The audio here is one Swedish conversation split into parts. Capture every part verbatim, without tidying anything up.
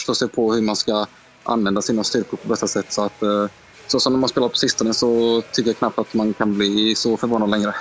förstå sig på hur man ska använda sina styrkor på bästa sätt. Så, att, så som man spelar på sistone så tycker jag knappt att man kan bli så förvånad längre.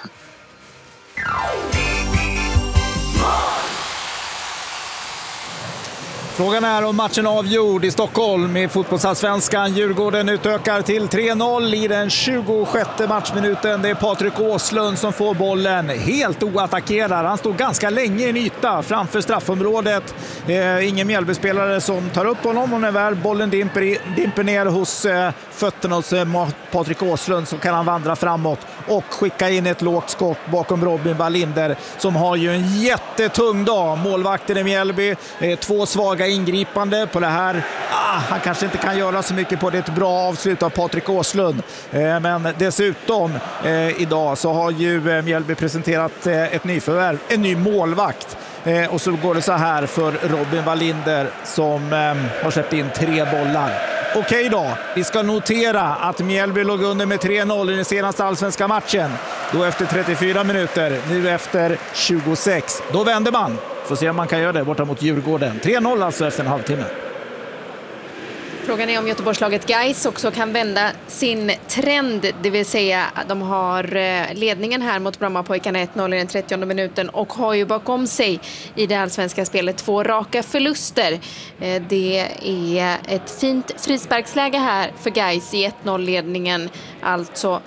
Frågan är om matchen avgjord i Stockholm i fotbollsallsvenskan. Djurgården utökar till tre noll i den tjugosjätte matchminuten. Det är Patrik Åslund som får bollen helt oattackerad. Han står ganska länge i en yta framför straffområdet. Eh, ingen Mjällbyspelare som tar upp honom, och när väl bollen dimper, i, dimper ner hos eh, fötterna hos eh, Patrik Åslund så kan han vandra framåt och skicka in ett lågt skott bakom Robin Wallinder som har ju en jättetung dag. Målvakten i Mjällby, eh, två svaga ingripande på det här. Ah, han kanske inte kan göra så mycket på det. Ett bra avslut av Patrik Åslund. Eh, men dessutom eh, idag så har ju eh, Mjällby presenterat eh, ett nyförvärv, en ny målvakt. Eh, och så går det så här för Robin Wallinder som eh, har släppt in tre bollar. Okej då, vi ska notera att Mjällby låg under med tre noll i den senaste allsvenska matchen. Då efter trettiofyra minuter, nu efter tjugosex. Då vänder man. Får se om man kan göra det borta mot Djurgården. tre noll alltså efter en halvtimme. Frågan är om Göteborgslaget Gais också kan vända sin trend, det vill säga att de har ledningen här mot Brommapojkarna ett noll i den trettionde minuten och har ju bakom sig i det allsvenska spelet två raka förluster. Det är ett fint frisparksläge här för Gais i ett noll-ledningen, alltså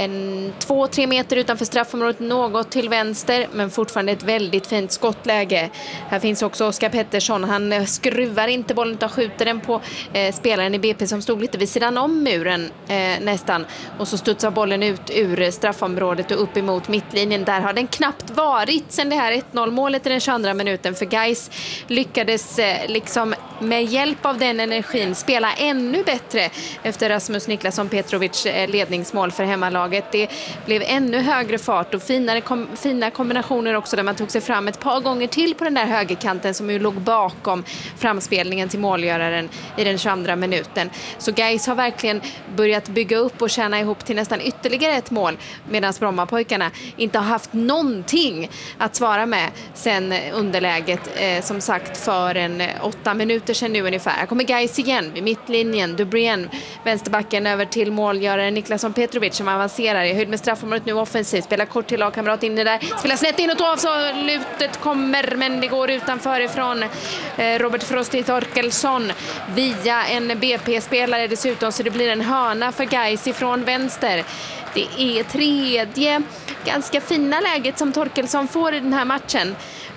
en två tre meter utanför straffområdet, något till vänster, men fortfarande ett väldigt fint skottläge. Här finns också Oskar Pettersson, han skruvar inte bollen utan skjuter den på eh, spelaren i B P som stod lite vid sidan om muren eh, nästan, och så studsar bollen ut ur straffområdet och upp emot mittlinjen. Där har den knappt varit sedan det här ett noll-målet i den tjugoandra minuten, för Gais lyckades eh, liksom med hjälp av den energin spela ännu bättre efter Rasmus Niklasson Petrovic eh, ledningsmål för hemmalaget. Det blev ännu högre fart och finare kom, fina kombinationer också, där man tog sig fram ett par gånger till på den där högerkanten som ju låg bakom framspelningen till målgöraren i den tjugoandra minuten. Så Gais har verkligen börjat bygga upp och tjäna ihop till nästan ytterligare ett mål, medan Brommapojkarna inte har haft någonting att svara med sen underläget, eh, som sagt för en åtta minuter sedan nu ungefär. Här kommer Gais igen vid mittlinjen. Dubrien, vänsterbacken, över till målgöraren Niklasson Petrovic som avancerar i höjd med straffområdet nu offensivt. Spelar kort till lagkamrat inne där. Spelar snett inåt och avslutet kommer, men det går utanför ifrån eh, Robert Frosty Torkelsson via en B P-spelare dessutom, så det blir en hörna för Gais ifrån vänster. Det är tredje ganska fina läget som Torkelsson får i den här matchen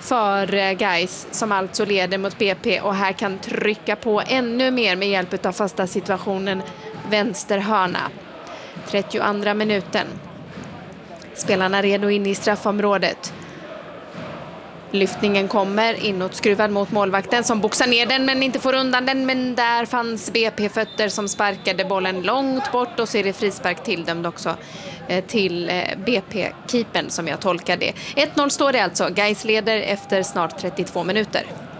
för Gais, som alltså leder mot B P och här kan trycka på ännu mer med hjälp av fasta situationen vänster hörna. trettioandra minuten. Spelarna redo in i straffområdet. Lyftningen kommer inåt, skruvad mot målvakten som boxar ner den men inte får undan den, men där fanns B P-fötter som sparkade bollen långt bort, och så är det frispark tilldömd också till B P-keepern som jag tolkar det. ett noll står det alltså. Gais leder efter snart trettiotvå minuter.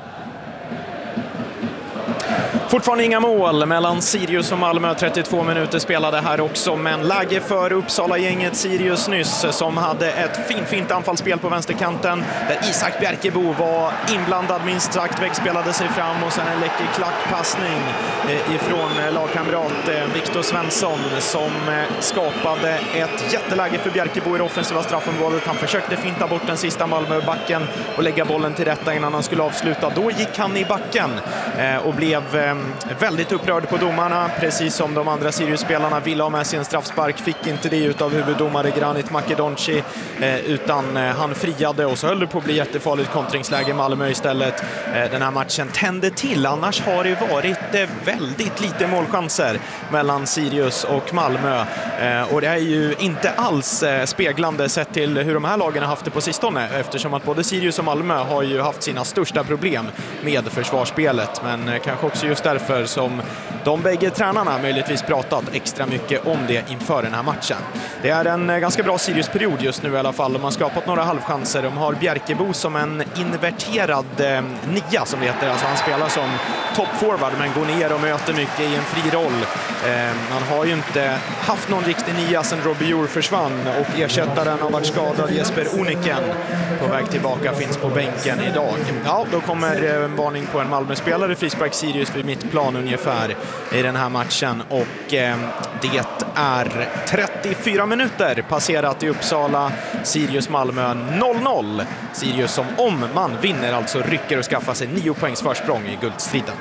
Fortfarande inga mål mellan Sirius och Malmö. trettiotvå minuter spelade här också, men läge för Uppsala-gänget Sirius nyss som hade ett fint, fint anfallsspel på vänsterkanten där Isak Bjerkebo var inblandad minst sagt, väggspelade sig fram och sen en läcker klackpassning ifrån lagkamrat Viktor Svensson som skapade ett jätteläge för Bjerkebo i det offensiva straffområdet. Han försökte finta bort den sista Malmö-backen och lägga bollen till rätta innan han skulle avsluta. Då gick han i backen och blev väldigt upprörd på domarna, precis som de andra Sirius-spelarna ville ha med sig en straffspark, fick inte det utav huvuddomare Granit Makedonci, utan han friade och så höll det på att bli jättefarligt kontringsläge i Malmö istället. Den här matchen tände till, annars har det varit väldigt lite målchanser mellan Sirius och Malmö, och det är ju inte alls speglande sett till hur de här lagen har haft det på sistone, eftersom att både Sirius och Malmö har ju haft sina största problem med försvarsspelet, men kanske också just därför som de bägge tränarna möjligtvis pratat extra mycket om det inför den här matchen. Det är en ganska bra Sirius-period just nu i alla fall. De har skapat några halvchanser. De har Bjerkebo som en inverterad eh, nia som det heter. Alltså han spelar som toppforward men går ner och möter mycket i en fri roll. Eh, han har ju inte haft någon riktig nia sedan Robbie Jour försvann, och ersättaren har varit skadad. Jesper Oniken på väg tillbaka finns på bänken idag. Ja, då kommer en varning på en Malmö-spelare, frispark Sirius vid mittplan ungefär i den här matchen. Och eh, det är trettiofyra minuter passerat i Uppsala. Sirius Malmö noll noll. Sirius som om man vinner alltså rycker och skaffar sig nio poängs försprång i guldstriden.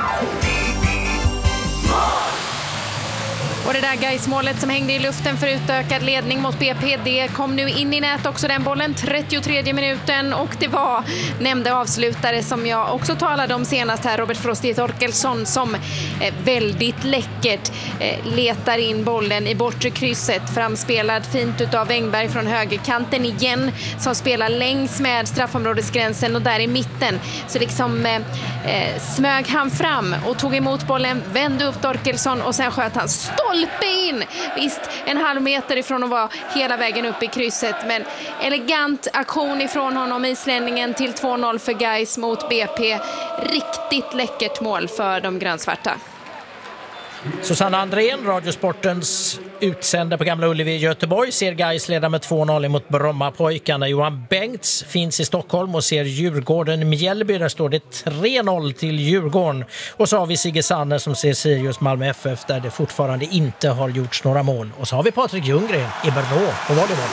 Och det där Gais-målet som hängde i luften för utökad ledning mot B P, det kom nu in i nät också, den bollen, trettiotredje minuten, och det var nämnde avslutare som jag också talade om senast här, Robert Frosty Torkelsson, som eh, väldigt läckert eh, letar in bollen i bortre krysset, framspelad fint utav Engberg från högerkanten igen, som spelar längs med straffområdesgränsen, och där i mitten så liksom eh, eh, smög han fram och tog emot bollen, vände upp Torkelsson och sen sköt han stolpe in. Visst, en halv meter ifrån att vara hela vägen upp i krysset, men elegant aktion ifrån honom, islänningen, till två noll för Gais mot B P. Riktigt läckert mål för de grönsvarta. Susanna Andrén, Radiosportens utsända på Gamla Ullevi i Göteborg, ser Gais leda med två noll mot Brommapojkarna. Johan Bengts finns i Stockholm och ser Djurgården Mjällby. Där står det tre noll till Djurgården. Och så har vi Sigge Sanner som ser Sirius Malmö F F, där det fortfarande inte har gjorts några mål. Och så har vi Patrik Ljunggren i Brno och volleyboll.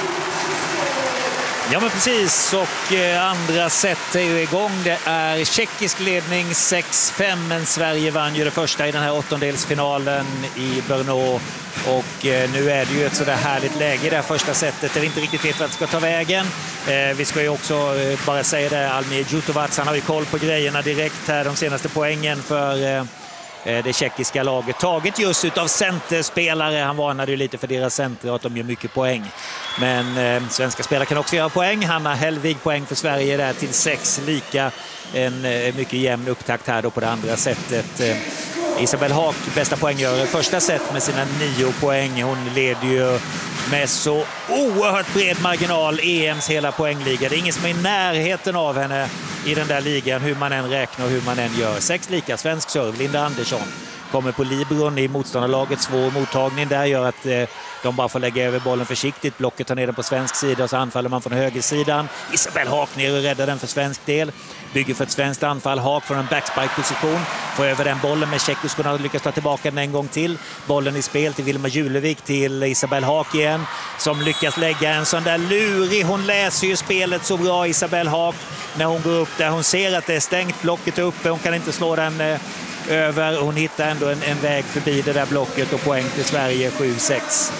Ja, men precis, och eh, andra set är ju igång. Det är tjeckisk ledning sex fem, men Sverige vann ju det första i den här åttondelsfinalen i Brno. Och eh, nu är det ju ett sådär härligt läge i det här första setet där vi inte riktigt vet vad det ska ta vägen. Eh, vi ska ju också eh, bara säga det, Almir Djutovac, han har ju koll på grejerna direkt här, de senaste poängen för eh, det tjeckiska laget, taget just utav centerspelare. Han varnade ju lite för deras center, att de gör mycket poäng. Men eh, svenska spelare kan också göra poäng. Hanna Hellvig poäng för Sverige där till sex lika. En eh, mycket jämn upptakt här då på det andra sättet. Eh, Isabelle Haak, bästa poänggörare första set med sina nio poäng. Hon leder ju med så oerhört bred marginal E M:s hela poängliga. Det är ingen som är i närheten av henne i den där ligan, hur man än räknar och hur man än gör. Sex lika, svensk serve, Linda Andersson kommer på libron i motståndarlaget. Svår mottagning där gör att eh, de bara får lägga över bollen försiktigt. Blocket tar ner den på svensk sida och så anfaller man från högersidan. Isabelle Haak ner och räddar den för svensk del. Bygger för ett svenskt anfall. Haak från en backspike-position. Får över den bollen, med tjeckiskorna lyckas ta tillbaka den en gång till. Bollen i spel till Vilma Julevik, till Isabelle Haak igen. Som lyckas lägga en sån där lurig. Hon läser ju spelet så bra, Isabelle Haak. När hon går upp där, hon ser att det är stängt. Blocket är uppe, hon kan inte slå den eh, över. Hon hittar ändå en, en väg förbi det där blocket och poäng till Sverige sju sex.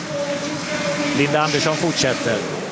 Linda Andersson fortsätter.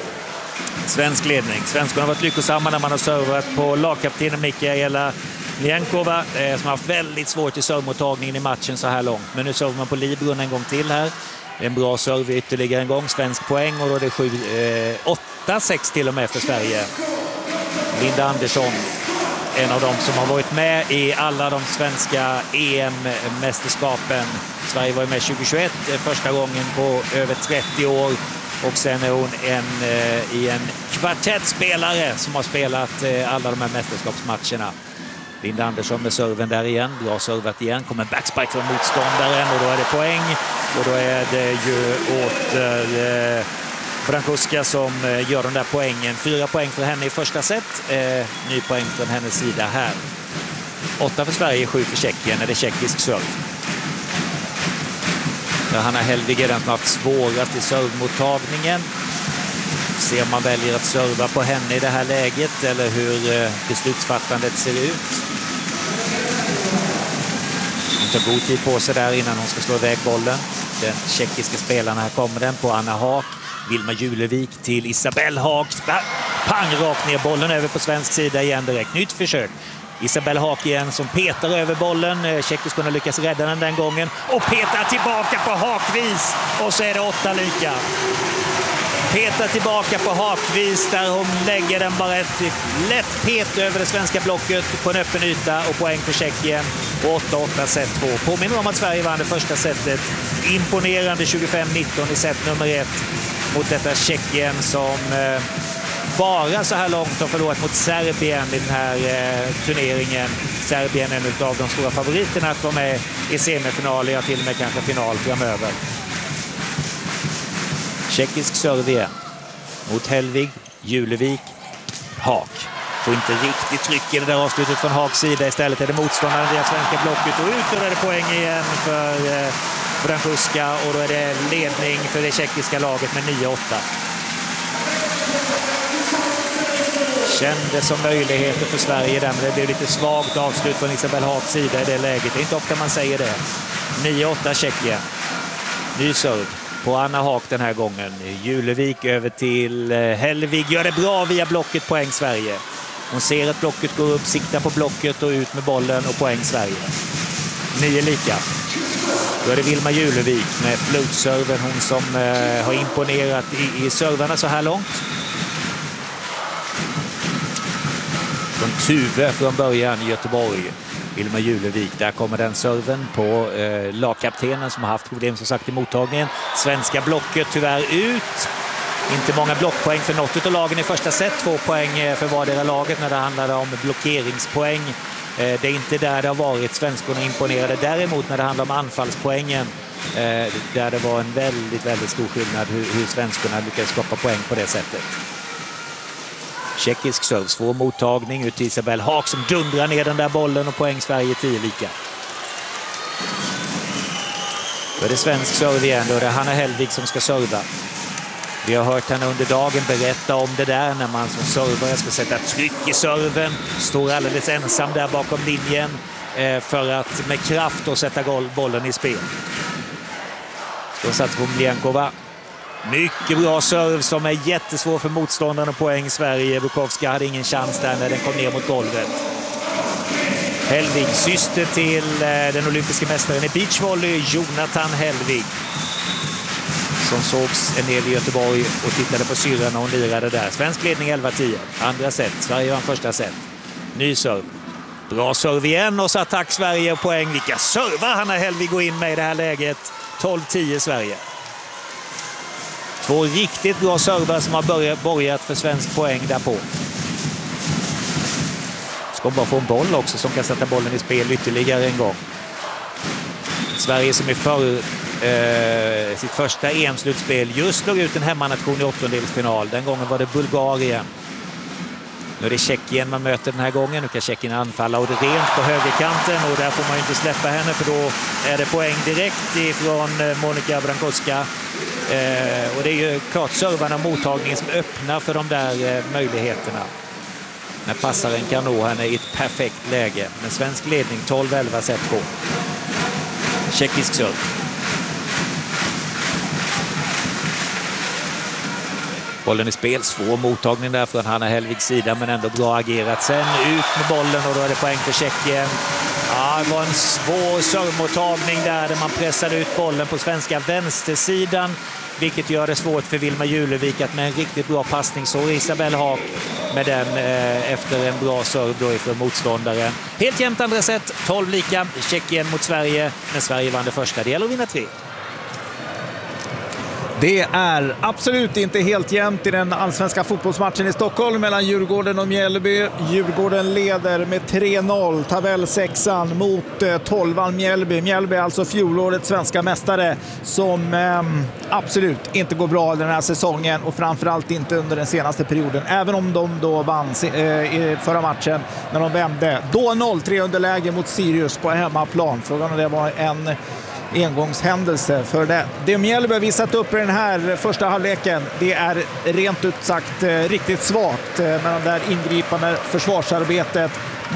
Svensk ledning. Svenskarna har varit lyckosamma när man har servat på lagkaptenen Mikaela Ljenkova eh, som har haft väldigt svårt i servmottagningen i matchen så här långt. Men nu servar man på libron en gång till här. En bra serve ytterligare en gång. Svensk poäng, och då är det sju, eh, åtta sex till och med för Sverige. Linda Andersson, en av dem som har varit med i alla de svenska E M-mästerskapen. Sverige var med tjugohundratjugoett första gången på över trettio år. Och sen är hon en, eh, i en kvartettspelare som har spelat eh, alla de här mästerskapsmatcherna. Linda Andersson med serven där igen. Bra servat igen. Kommer backspike från motståndaren och då är det poäng. Och då är det ju åter eh, Brankuska som eh, gör den där poängen. Fyra poäng för henne i första set. Eh, ny poäng från hennes sida här. Åtta för Sverige, sju för Tjeckien. Är det tjeckisk serve. Hanna Hellvig är den som har haft svårast i servmottagningen. Se om man väljer att serva på henne i det här läget eller hur beslutsfattandet ser ut. Hon tar god tid på sig där innan hon ska slå iväg bollen. Den tjeckiska spelaren, här kommer den på Anna Haak. Vilma Julevik till Isabelle Haak. Pang, rakt ner, bollen över på svensk sida igen direkt. Nytt försök. Isabelle Haak igen som petar över bollen. Tjeckiskorna lyckas rädda den den gången. Och petar tillbaka på Haakvis. Och så är det åtta lika. Petar tillbaka på Haakvis där hon lägger den bara ett lätt pet över det svenska blocket på en öppen yta. Och poäng för Tjeckien. Och åtta åtta set två. Påminner om att Sverige vann det första setet. Imponerande tjugofem nitton i set nummer ett. Mot detta Tjeckien som... Eh, bara så här långt har förlorat mot Serbien i den här eh, turneringen. Serbien är en av de stora favoriterna att vara med i semifinal, ja till och med kanske final framöver. Tjeckisk serve igen. Mot Hellvig, Julevik, Haak. Får inte riktigt tryck i det där avslutet från Haags sida. Istället är det motståndaren via svenska blocket och ut, och då är det poäng igen för eh, Brankuska, och då är det ledning för det tjeckiska laget med nio åtta. Kändes som möjligheter för Sverige där, men det blev lite svagt avslut från Isabel Haags sida i det läget. Det är inte ofta man säger det. nio åtta Tjeckien. Ny serv på Anna Haag den här gången. Julevik över till Hellvig. Gör det bra via blocket, poäng Sverige. Hon ser att blocket går upp, siktar på blocket och ut med bollen, och poäng Sverige. Nio lika. Då är det Vilma Julevik med flutserven, hon som eh, har imponerat i, i servarna så här långt. Från Tuve från början i Göteborg. Vilma Julevik, där kommer den serven på eh, lagkaptenen som har haft problem som sagt i mottagningen. Svenska blocket tyvärr ut. Inte många blockpoäng för något av lagen i första set. Två poäng för vardera laget när det handlade om blockeringspoäng. Eh, det är inte där det har varit svenskorna imponerade. Däremot när det handlar om anfallspoängen, eh, där det var en väldigt, väldigt stor skillnad hur, hur svenskorna lyckades skapa poäng på det sättet. Tjeckisk serv, svår mottagning ut till Isabel Haag som dundrar ner den där bollen, och poäng Sverige tio lika. Då är det svensk serv igen, då är det Hanna Hellvig som ska serva. Vi har hört henne under dagen berätta om det där när man som servare ska sätta tryck i serven, står alldeles ensam där bakom linjen för att med kraft då sätta bollen i spel. Då satt Rumljenkova. Mycket bra serv som är jättesvår för motståndarna, och poäng Sverige. Bukowska hade ingen chans där när den kom ner mot golvet. Hellvig, syster till den olympiska mästaren i beachvolley, Jonathan Hellvig, som sågs en del i Göteborg och tittade på syrran när hon lirade där. Svensk ledning elva tio. Andra set. Sverige vann första set. Ny serv. Bra serv igen, och så attack Sverige och poäng. Vilka servar Hanna Hellvig går in med i det här läget. tolv tio Sverige. Två riktigt bra servar som har börjat, börjat för svensk poäng därpå. Ska bara få en boll också som kan sätta bollen i spel ytterligare en gång. Sverige som är för eh, sitt första E M-slutspel just slog ut en hemmanation i åttondelsfinal. Den gången var det Bulgarien. Nu är det Tjeckien man möter den här gången. Nu kan Tjeckien anfalla, och det är rent på högerkanten, och där får man ju inte släppa henne, för då är det poäng direkt ifrån Monika Brankuska. Eh, och det är ju klart servarna och mottagningen som öppnar för de där eh, möjligheterna. När passaren kan nå henne i ett perfekt läge. Men svensk ledning tolv elva set två. Tjeckisk serv. Bollen i spel, svår mottagning där från Hanna Hellvigs sida, men ändå bra agerat. Sen ut med bollen, och då är det poäng för Tjeckien. Ja, det var en svår servmottagning där, där man pressade ut bollen på svenska vänstersidan, vilket gör det svårt för Vilma Julevik att med en riktigt bra passning så Isabel Haag med den eh, efter en bra serv då ifrån motståndaren. Helt jämnt andra set, tolv lika. Tjeckien mot Sverige, men Sverige vann det första. Det gäller att vinna tre. Det är absolut inte helt jämnt i den allsvenska fotbollsmatchen i Stockholm mellan Djurgården och Mjällby. Djurgården leder med tre noll, tabellsexan mot tolvan Mjällby. Mjällby är alltså fjolårets svenska mästare som eh, absolut inte går bra den här säsongen, och framförallt inte under den senaste perioden. Även om de då vann eh, i förra matchen när de vände. Då noll tre underläge mot Sirius på hemmaplan. Frågan om det var en engångshändelse, för det, det Mjällby visat upp i den här första halvleken, det är rent ut sagt eh, riktigt svagt, eh, med det där ingripande försvarsarbetet,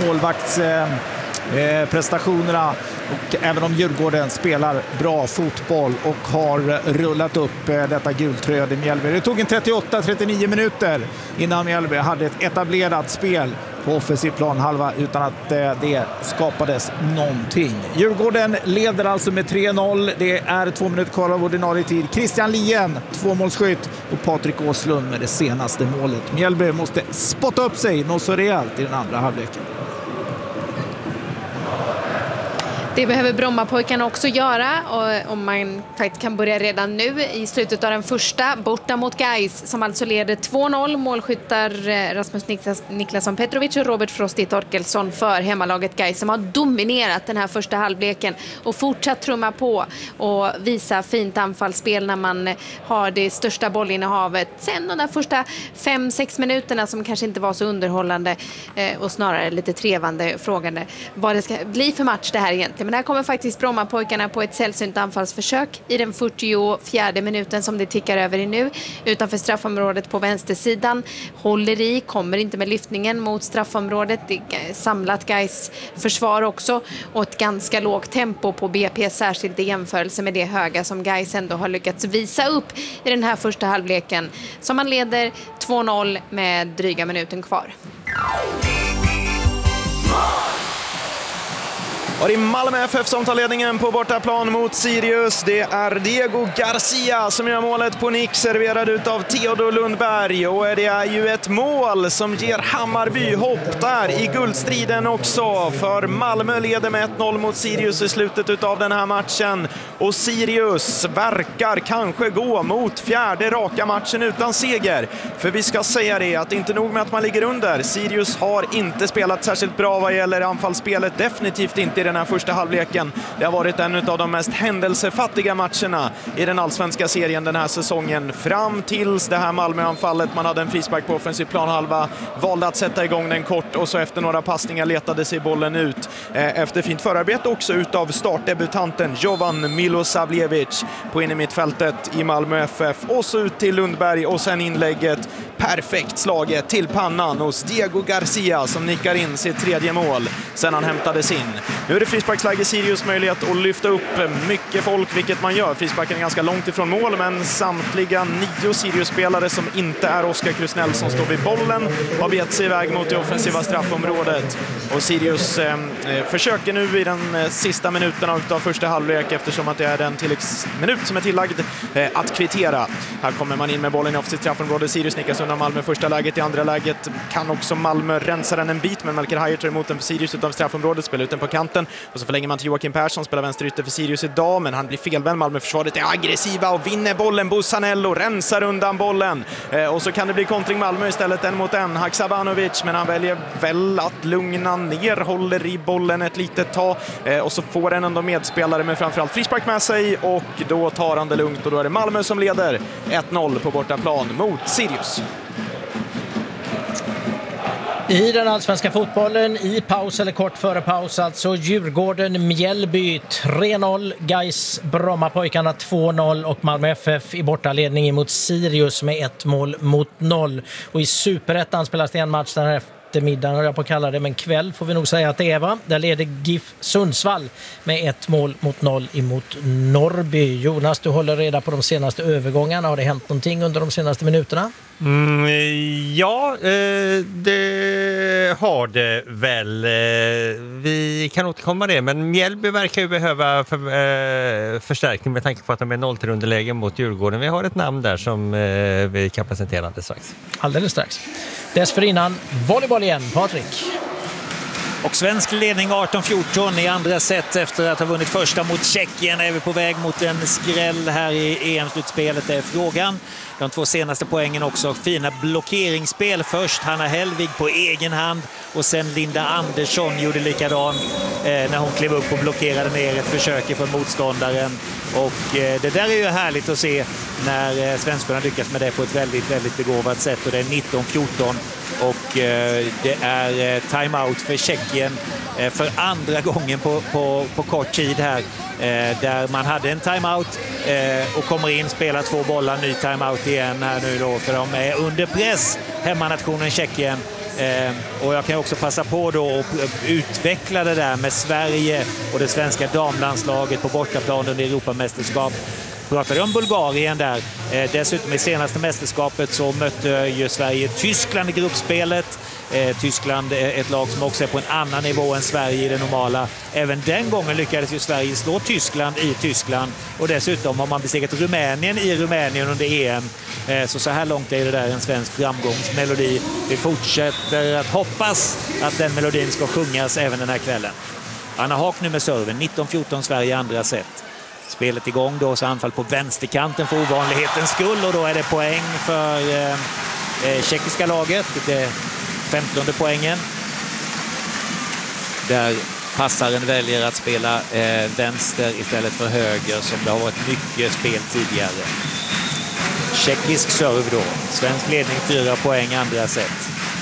målvaktsprestationerna, eh, och även om Djurgården spelar bra fotboll och har rullat upp eh, detta gultröd i Mjällby. Det tog en trettioåtta trettionio minuter innan Mjällby hade ett etablerat spel på offensiv planhalva utan att eh, det skapades någonting. Djurgården leder alltså med tre noll. Det är två minuter kvar av ordinarie tid. Christian Lien, tvåmålsskytt, och Patrik Åslund med det senaste målet. Mjällby måste spotta upp sig något så rejält i den andra halvleken. Det behöver Brommapojkarna också göra, och om man faktiskt kan börja redan nu i slutet av den första, borta mot Gais som alltså leder två noll. Målskyttar Rasmus Niklas, Niklasson Petrovic och Robert Frosti Torkelsson för hemmalaget Gais, som har dominerat den här första halvleken och fortsatt trumma på och visa fint anfallsspel när man har det största bollinnehavet. Sen de där första fem sex minuterna som kanske inte var så underhållande eh, och snarare lite trevande, frågande vad det ska bli för match det här egentligen. Men här kommer faktiskt Brommapojkarna på ett sällsynt anfallsförsök i den fyrtiofjärde minuten som det tickar över i nu. Utanför straffområdet på vänstersidan. Håller i, kommer inte med lyftningen mot straffområdet. Det är samlat Gais försvar också. Och ett ganska lågt tempo på B P, särskilt i jämförelse med det höga som Gais ändå har lyckats visa upp i den här första halvleken. Som man leder två noll med dryga minuten kvar. Och det är Malmö F F som tar ledningen på bortaplan mot Sirius. Det är Diego Garcia som gör målet på nick, serverad ut av Theodor Lundberg. Och det är ju ett mål som ger Hammarby hopp där i guldstriden också. För Malmö leder med ett noll mot Sirius i slutet av den här matchen. Och Sirius verkar kanske gå mot fjärde raka matchen utan seger. För vi ska säga det, att inte nog med att man ligger under. Sirius har inte spelat särskilt bra vad gäller anfallsspelet. Definitivt inte i den här första halvleken. Det har varit en av de mest händelsefattiga matcherna i den allsvenska serien den här säsongen. Fram tills det här Malmö-anfallet. Man hade en frispark på offensiv planhalva. Valde att sätta igång den kort och så efter några passningar letade sig bollen ut. Efter fint förarbete också utav startdebutanten Jovan Milosavljevic på inne mittfältet i Malmö F F. Och så ut till Lundberg och sen inlägget. Perfekt slaget till pannan hos Diego Garcia som nickar in sitt tredje mål sen han hämtades in. Nu är det frisparksläge, Sirius möjlighet att lyfta upp mycket folk, vilket man gör. Frisparken är ganska långt ifrån mål, men samtliga nio Sirius-spelare som inte är Oskar Krusnell som står vid bollen har begett sig iväg mot det offensiva straffområdet. Och Sirius eh, försöker nu i den eh, sista minuten av, av första halvlek, eftersom att det är den tilläggsminut som är tillagd, eh, att kvittera. Här kommer man in med bollen i offensivt straffområde. Sirius nickas undan Malmö första läget. I andra läget kan också Malmö rensa den en bit, men Melker Hajer tar emot den för Sirius utanför straffområdet, spelar ut den på kanten. Och så förlänger man till Joakim Persson, spelar vänsterytter för Sirius idag, men han blir felvänd. Malmö-försvaret är aggressiva och vinner bollen. Bussanello rensar undan bollen. Eh, och så kan det bli kontring Malmö istället, en mot en. Haksabanovic, men han väljer väl att lugna ner, håller i bollen ett litet tag. Eh, och så får en ändå medspelare med framförallt frispark med sig, och då tar han det lugnt, och då är det Malmö som leder ett noll på bortaplan mot Sirius. I den allsvenska fotbollen, i paus eller kort före paus, alltså Djurgården-Mjällby tre noll, Gais Brommapojkarna två noll och Malmö F F i bortaledning mot Sirius med ett mål mot noll. Och i Superettan spelas det en match den här eftermiddagen, höll jag på att kalla det, men kväll får vi nog säga att det är, va? Där leder GIF Sundsvall med ett mål mot noll emot Norrby. Jonas, du håller reda på de senaste övergångarna. Har det hänt någonting under de senaste minuterna? Mm, ja, eh, det har det väl. Eh, vi kan återkomma det, men Mjällby verkar ju behöva för, eh, förstärkning med tanke på att de är noll till underläge mot Djurgården. Vi har ett namn där som eh, vi kan presentera alldeles strax. Alldeles strax. Dessförinnan, volleyboll igen, Patrik. Och svensk ledning arton fjorton i andra set efter att ha vunnit första mot Tjeckien. Är vi på väg mot en skräll här i E M-slutspelet, är frågan. De två senaste poängen också. Fina blockeringsspel. Först Hanna Hellvig på egen hand och sen Linda Andersson gjorde likadan eh, när hon klev upp och blockerade ner ett försök från motståndaren. Och eh, det där är ju härligt att se när eh, svenskarna lyckas med det på ett väldigt, väldigt begåvat sätt. Och det är nitton fjorton och eh, det är eh, timeout för Tjeckien eh, för andra gången på, på, på kort tid här. Eh, där man hade en timeout eh, och kommer in, spelar två bollar, ny timeout igen här nu då, för de är under press, hemmanationen Tjeckien. Eh, och jag kan också passa på då att utveckla det där med Sverige och det svenska damlandslaget på bortaplan under Europamästerskap. Pratade om Bulgarien där. Eh, dessutom i senaste mästerskapet så mötte ju Sverige Tyskland i gruppspelet. Eh, Tyskland är ett lag som också är på en annan nivå än Sverige i det normala. Även den gången lyckades ju Sverige slå Tyskland i Tyskland. Och dessutom har man besegrat Rumänien i Rumänien under E M. Eh, så så här långt är det där en svensk framgångsmelodi. Vi fortsätter att hoppas att den melodin ska sjungas även den här kvällen. Anna Haak nu med serven. nitton fjorton Sverige andra set. Spelet igång då, så anfall på vänsterkanten för ovanlighetens skull. Och då är det poäng för eh, eh, tjeckiska laget. Det femtonde poängen. Där passaren väljer att spela eh, vänster istället för höger, som det har varit mycket spel tidigare. Tjeckisk serve då. Svensk ledning fyra poäng andra set.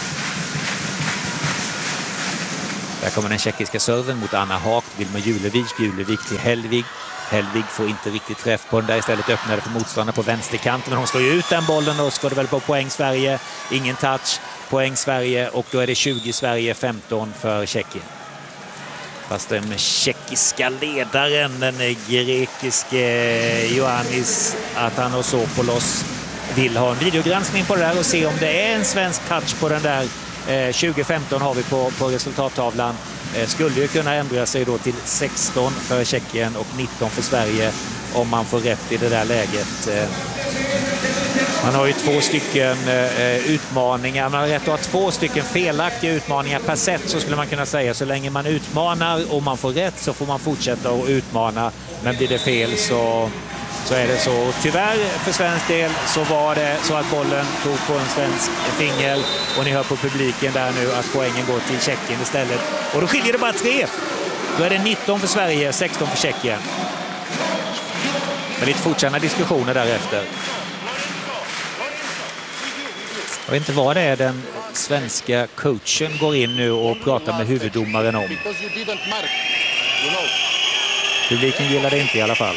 Där kommer den tjeckiska serven mot Anna Haak. Vilma Julevik. Julevik till Hellvig. Hellvig får inte riktigt träff på den där. Istället öppnade för motståndare på vänsterkanten. Men hon slår ju ut den bollen och ska det väl på poäng Sverige. Ingen touch. Poäng Sverige, och då är det tjugo Sverige, femton för Tjeckien. Fast den tjeckiska ledaren, den grekiske Ioannis Athanasopoulos, vill ha en videogranskning på det där och se om det är en svensk touch på den där. Eh, tjugo femton har vi på, på resultattavlan. Eh, skulle ju kunna ändra sig då till sexton för Tjeckien och nitton för Sverige om man får rätt i det där läget. Eh, man har ju två stycken eh, utmaningar. Man har rätt att ha två stycken felaktiga utmaningar per set, så skulle man kunna säga. Så länge man utmanar och man får rätt så får man fortsätta att utmana. Men blir det fel så, så är det så. Tyvärr för svensk del så var det så att bollen tog på en svensk finger. Och ni hör på publiken där nu att poängen går till Tjeckien istället. Och då skiljer det bara tre. Då är det nitton för Sverige, sexton för Tjeckien. Med lite fortsatta diskussioner därefter. Jag vet inte vad det är den svenska coachen går in nu och pratar med huvuddomaren om. Publiken gillar det inte i alla fall.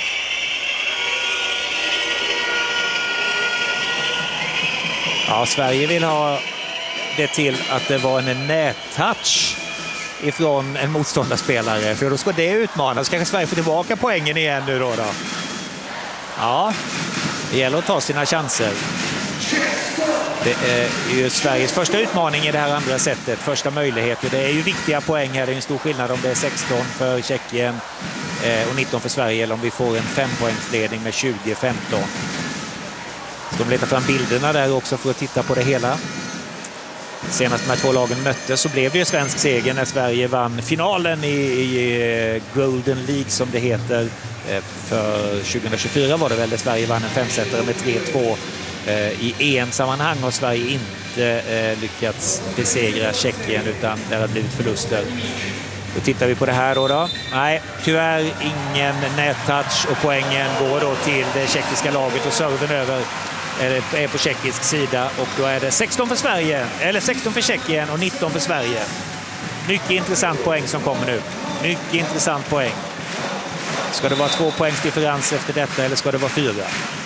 Ja, Sverige vill ha det till att det var en nättouch ifrån en motståndarspelare. För då ska det utmanas. Kanske Sverige får tillbaka poängen igen nu då. då. Ja, det gäller att ta sina chanser. Det är ju Sveriges första utmaning i det här andra sättet. Första möjlighet. Det är ju viktiga poäng här. Det är en stor skillnad om det är sexton för Tjeckien och nitton för Sverige. Eller om vi får en fempoängsledning med tjugo femton. Så de letar fram bilderna där också för att titta på det hela. Senast när två lagen möttes så blev det ju svensk seger när Sverige vann finalen i, i Golden League som det heter. För tjugohundratjugofyra var det väl, där Sverige vann en femsetare med tre två. I E M-sammanhang har Sverige inte lyckats besegra Tjeckien, utan det har blivit förluster. Då tittar vi på det här då. då. Nej, tyvärr ingen nättouch, och poängen går då till det tjeckiska laget och serven över är på tjeckisk sida, och då är det sexton för Sverige, eller sexton för Tjeckien och nitton för Sverige. Mycket intressant poäng som kommer nu. Mycket intressant poäng. Ska det vara två poängs differens efter detta, eller ska det vara fyra?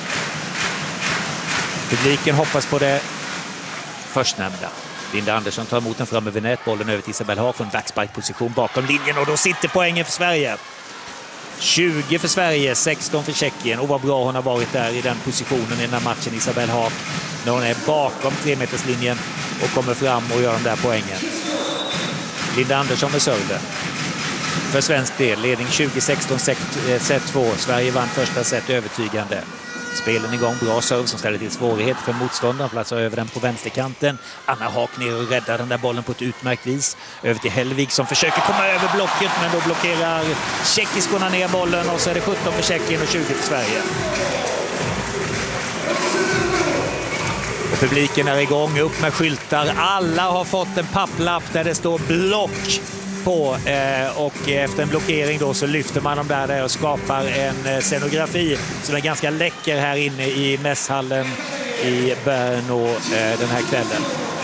Publiken hoppas på det förstnämnda. Linda Andersson tar emot den fram över nät. Bollen över till Isabelle Haak från backspike-position bakom linjen, och då sitter poängen för Sverige. tjugo för Sverige, sexton för Tjeckien. Och vad bra hon har varit där i den positionen i den här matchen, Isabelle Haak. När hon är bakom tremeterslinjen och kommer fram och gör de där poängen. Linda Andersson med serven. För svensk del, ledning tjugo sexton, set två. Sverige vann första set övertygande. Spelen igång, bra serve som ställer till svårighet för motståndaren. Platsar över den på vänsterkanten. Anna Haak ner och räddar den där bollen på ett utmärkt vis. Över till Hellvig som försöker komma över blocket, men då blockerar tjeckiskorna ner bollen, och så är det sjutton för Tjeckien och tjugo för Sverige. Och publiken är igång, upp med skyltar. Alla har fått en papplapp där det står block på, eh, och efter en blockering då så lyfter man dem där, där och skapar en eh, scenografi som är ganska läcker här inne i mässhallen i Brno eh, den här kvällen.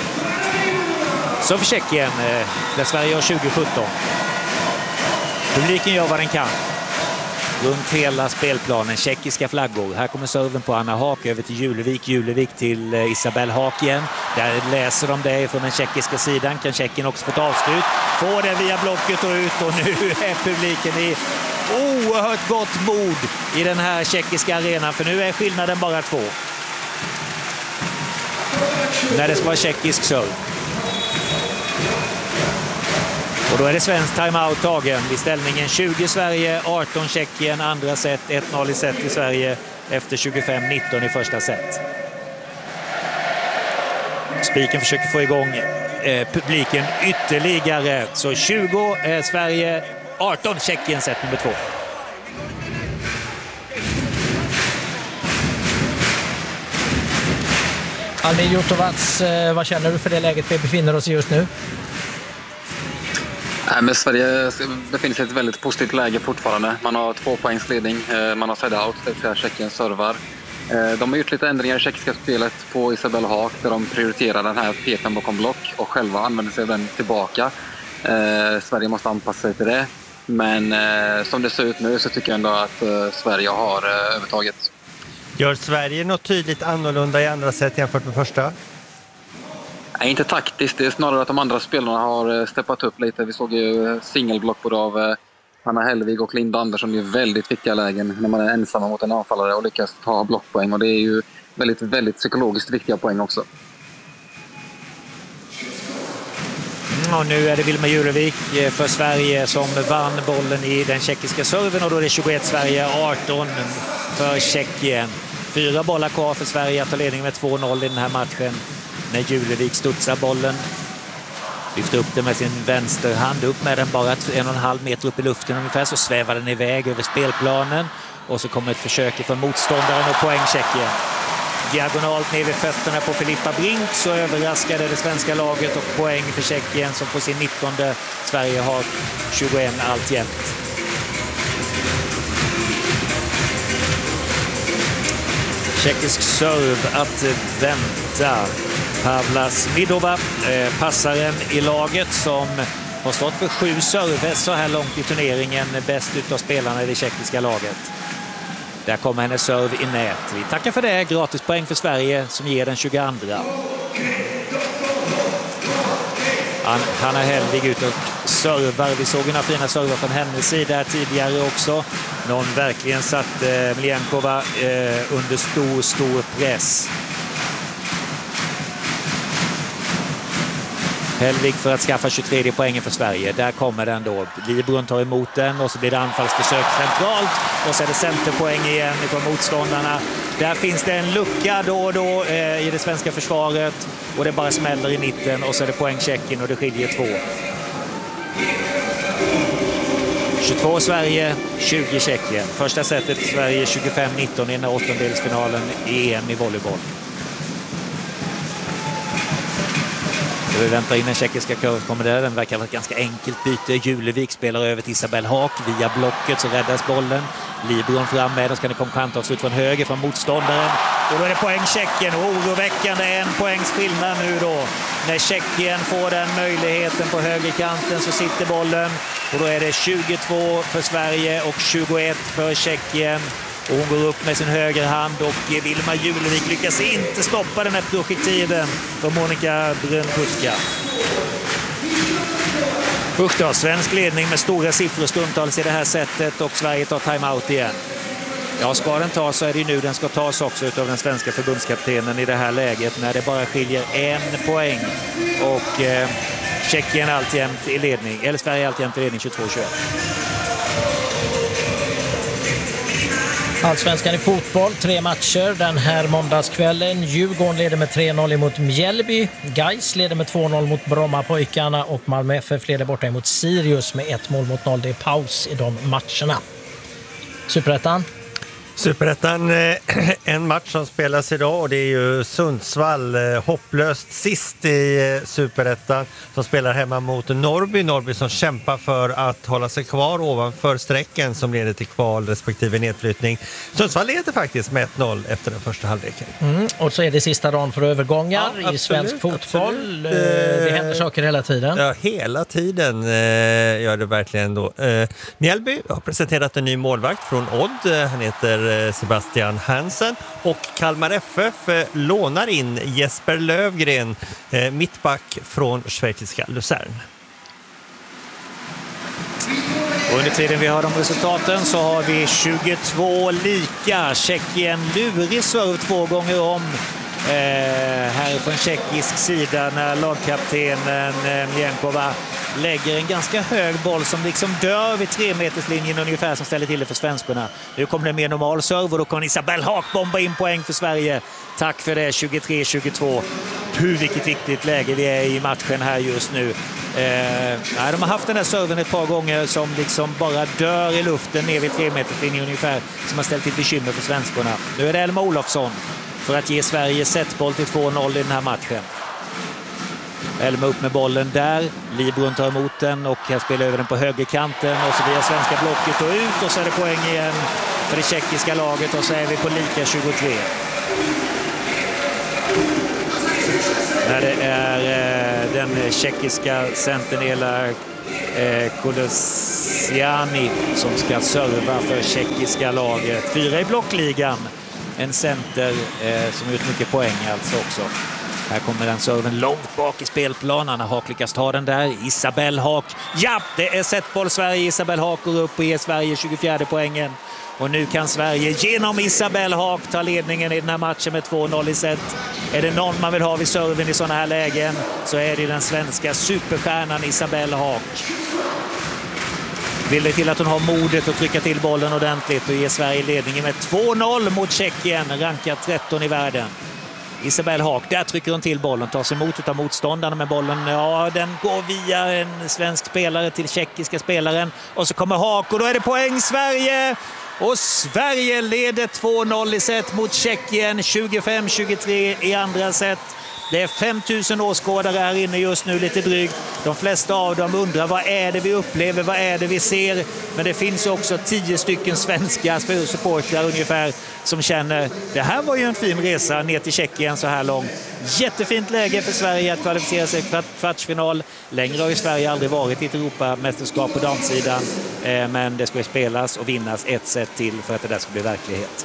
Så för Tjeckien, eh, där Sverige har tjugo sjutton. Publiken gör vad den kan. Runt hela spelplanen, tjeckiska flaggor. Här kommer serven på Anna Haak över till Julevik. Julevik till eh, Isabelle Haak igen. Där läser de det från den tjeckiska sidan. Kan Tjeckien också få ett avslut. Får det via blocket och ut, och nu är publiken i oerhört gott mod i den här tjeckiska arenan. För nu är skillnaden bara två. När det ska vara tjeckisk serve. Och då är det svensk timeout tagen vid ställningen tjugo Sverige, arton Tjeckien, andra set, ett noll i set i Sverige efter tjugofem nitton i första set. Spiken försöker få igång eh, publiken ytterligare. Så tjugo eh, Sverige, arton, Tjeckien set nummer två. Almir Jotovac, vad känner du för det läget vi befinner oss i just nu? Nej, men Sverige befinner sig i ett väldigt positivt läge fortfarande. Man har två poängs ledning, man har side out, det vill säga Tjeckien servar. De har gjort lite ändringar i tjeckiska spelet på Isabelle Haak där de prioriterar den här P fem bakom block och själva använder sig av den tillbaka. Eh, Sverige måste anpassa sig till det. Men eh, som det ser ut nu så tycker jag ändå att eh, Sverige har eh, övertaget. Gör Sverige något tydligt annorlunda i andra set jämfört med första? Nej, inte taktiskt. Det är snarare att de andra spelarna har steppat upp lite. Vi såg ju singelblock både av eh, Hanna Hellvig och Linda Andersson i väldigt viktiga lägen när man är ensamma mot en anfallare och lyckas ta blockpoäng. Och det är ju väldigt, väldigt psykologiskt viktiga poäng också. Och nu är det Vilma Julevik för Sverige som vann bollen i den tjeckiska serven och då är det tjugoett Sverige, arton för Tjeckien. Fyra bollar kvar för Sverige att ta ledning med två noll i den här matchen när Julevik studsar bollen. Lyfter upp den med sin vänsterhand, upp med den bara en och en halv meter upp i luften ungefär, så svävar den iväg över spelplanen och så kommer ett försök från motståndaren och poäng Tjeckien. Diagonalt ner vid fötterna på Filippa Brink så överraskade det svenska laget och poäng för Tjeckien som på sin nittonde. Sverige har tjugoett alltjämt. Tjeckisk serve att vänta. Pavla Smidova, eh, passaren i laget som har stått för sju server så här långt i turneringen, bäst utav spelarna i det tjeckiska laget. Där kommer hennes serve i nät. Vi tackar för det. Gratispoäng för Sverige som ger den tjugoandra. Hanna Hellvig ut och servar. Vi såg några fina server från hennes sida tidigare också. Någon verkligen satt eh, Mljenkova eh, under stor, stor press. Hellvig för att skaffa tjugotredje poängen för Sverige. Där kommer den då. Libron tar emot den och så blir det anfallsförsök centralt. Och så är det centerpoäng igen från motståndarna. Där finns det en lucka då och då eh, i det svenska försvaret. Och det bara smäller i mitten och så är det poäng Tjeckien och det skiljer två. tjugotvå Sverige, tjugo Tjeckien. Första setet Sverige tjugofem nitton i den här åttondelsfinalen i E M i volleyboll. Vi väntar in den tjeckiska kurv kommer där. Den verkar vara ett ganska enkelt byte. Julevik spelar över till Isabelle Haak. Via blocket så räddas bollen. Libron fram med. Då ska det komma kantavslut från höger från motståndaren. Och då är det poäng Tjeckien. Oroväckande en poängs skillnad nu då. När Tjeckien får den möjligheten på högerkanten så sitter bollen. Och då är det tjugotvå för Sverige och tjugoett för Tjeckien. Och hon går upp med sin högerhand och Vilma Julevik lyckas inte stoppa den här projektilen från Monika Brunkuska. Usch då, svensk ledning med stora siffror stundtals i det här sättet och Sverige tar timeout igen. Ja, ska den tas så är det nu den ska tas också utav den svenska förbundskaptenen i det här läget när det bara skiljer en poäng och eh, Tjeckien alltjämt i ledning, eller Sverige alltjämt i ledning tjugotvå tjugoett. Allsvenskan i fotboll, tre matcher den här måndagskvällen. Djurgården leder med tre noll mot Mjällby. Gais leder med två noll mot Brommapojkarna och Malmö F F leder borta mot Sirius med ett mål mot noll. Det är paus i de matcherna. Superettan. Superettan, en match som spelas idag och det är ju Sundsvall, hopplöst sist i Superettan, som spelar hemma mot Norrby. Norrby som kämpar för att hålla sig kvar ovanför sträcken som leder till kval respektive nedflyttning. Sundsvall leder faktiskt med ett noll efter den första halvleken. Mm, och så är det sista dagen för övergångar ja, absolut, i svensk fotboll. Absolut. Det händer saker hela tiden. Ja, hela tiden gör det verkligen då. Mjällby har presenterat en ny målvakt från Odd. Han heter Sebastian Hansen och Kalmar F F lånar in Jesper Lövgren, mittback från schweiziska Luzern. Och under tiden vi har de resultaten så har vi tjugotvå lika. Tjeckien lurig serv två gånger om. Eh, här från tjeckisk sida när lagkaptenen eh, Mljenkova lägger en ganska hög boll som liksom dör vid tre meterslinjen ungefär, som ställer till det för svenskarna. Nu kommer det mer normal serv och då kan Isabelle Haak bomba in poäng för Sverige. Tack för det, tjugotre tjugotvå. Hur vilket viktigt läge vi är i matchen här just nu. Eh, nej, de har haft den här serven ett par gånger som liksom bara dör i luften ner vid tre meterslinjen ungefär, som har ställt till bekymmer för svenskorna. Nu är det Elmer Olofsson för att ge Sverige setboll till två noll i den här matchen. Elmer upp med bollen där, Libron tar emot den och här spelar över den på högerkanten och så via svenska blocket och ut, och så är det poäng igen för det tjeckiska laget och så är vi på lika tjugotre. När det är eh, den tjeckiska centern Ela eh, Kolosiani som ska serva för tjeckiska laget. Fyra i blockligan. En center eh, som har gjort mycket poäng alltså också. Här kommer den serven långt bak i spelplanen. Haak lyckas ta den där. Isabel Haak. Ja, det är setboll Sverige. Isabel Haak går upp och ger Sverige tjugofjärde poängen. Och nu kan Sverige genom Isabel Haak ta ledningen i den här matchen med två noll i set. Är det någon man vill ha vid serven i sådana här lägen så är det den svenska superstjärnan Isabel Haak. Vill det till att hon har modet att trycka till bollen ordentligt och ge Sverige ledningen med två noll mot Tjeckien, rankat tretton i världen. Isabel Haak, där trycker hon till bollen, tar sig emot av motståndarna med bollen. Ja, den går via en svensk spelare till tjeckiska spelaren. Och så kommer Haak och då är det poäng Sverige! Och Sverige leder två noll i set mot Tjeckien, tjugofem tjugotre i andra set. Det är fem tusen åskådare här inne just nu, lite drygt. De flesta av dem undrar vad är det vi upplever, vad är det vi ser. Men det finns också tio stycken svenska supportrar ungefär som känner det här var ju en fin resa ner till Tjeckien så här långt. Jättefint läge för Sverige att kvalificera sig till kvartsfinal. Längre har ju Sverige aldrig varit i ett Europamästerskap på damsidan. Men det ska spelas och vinnas ett set till för att det där ska bli verklighet.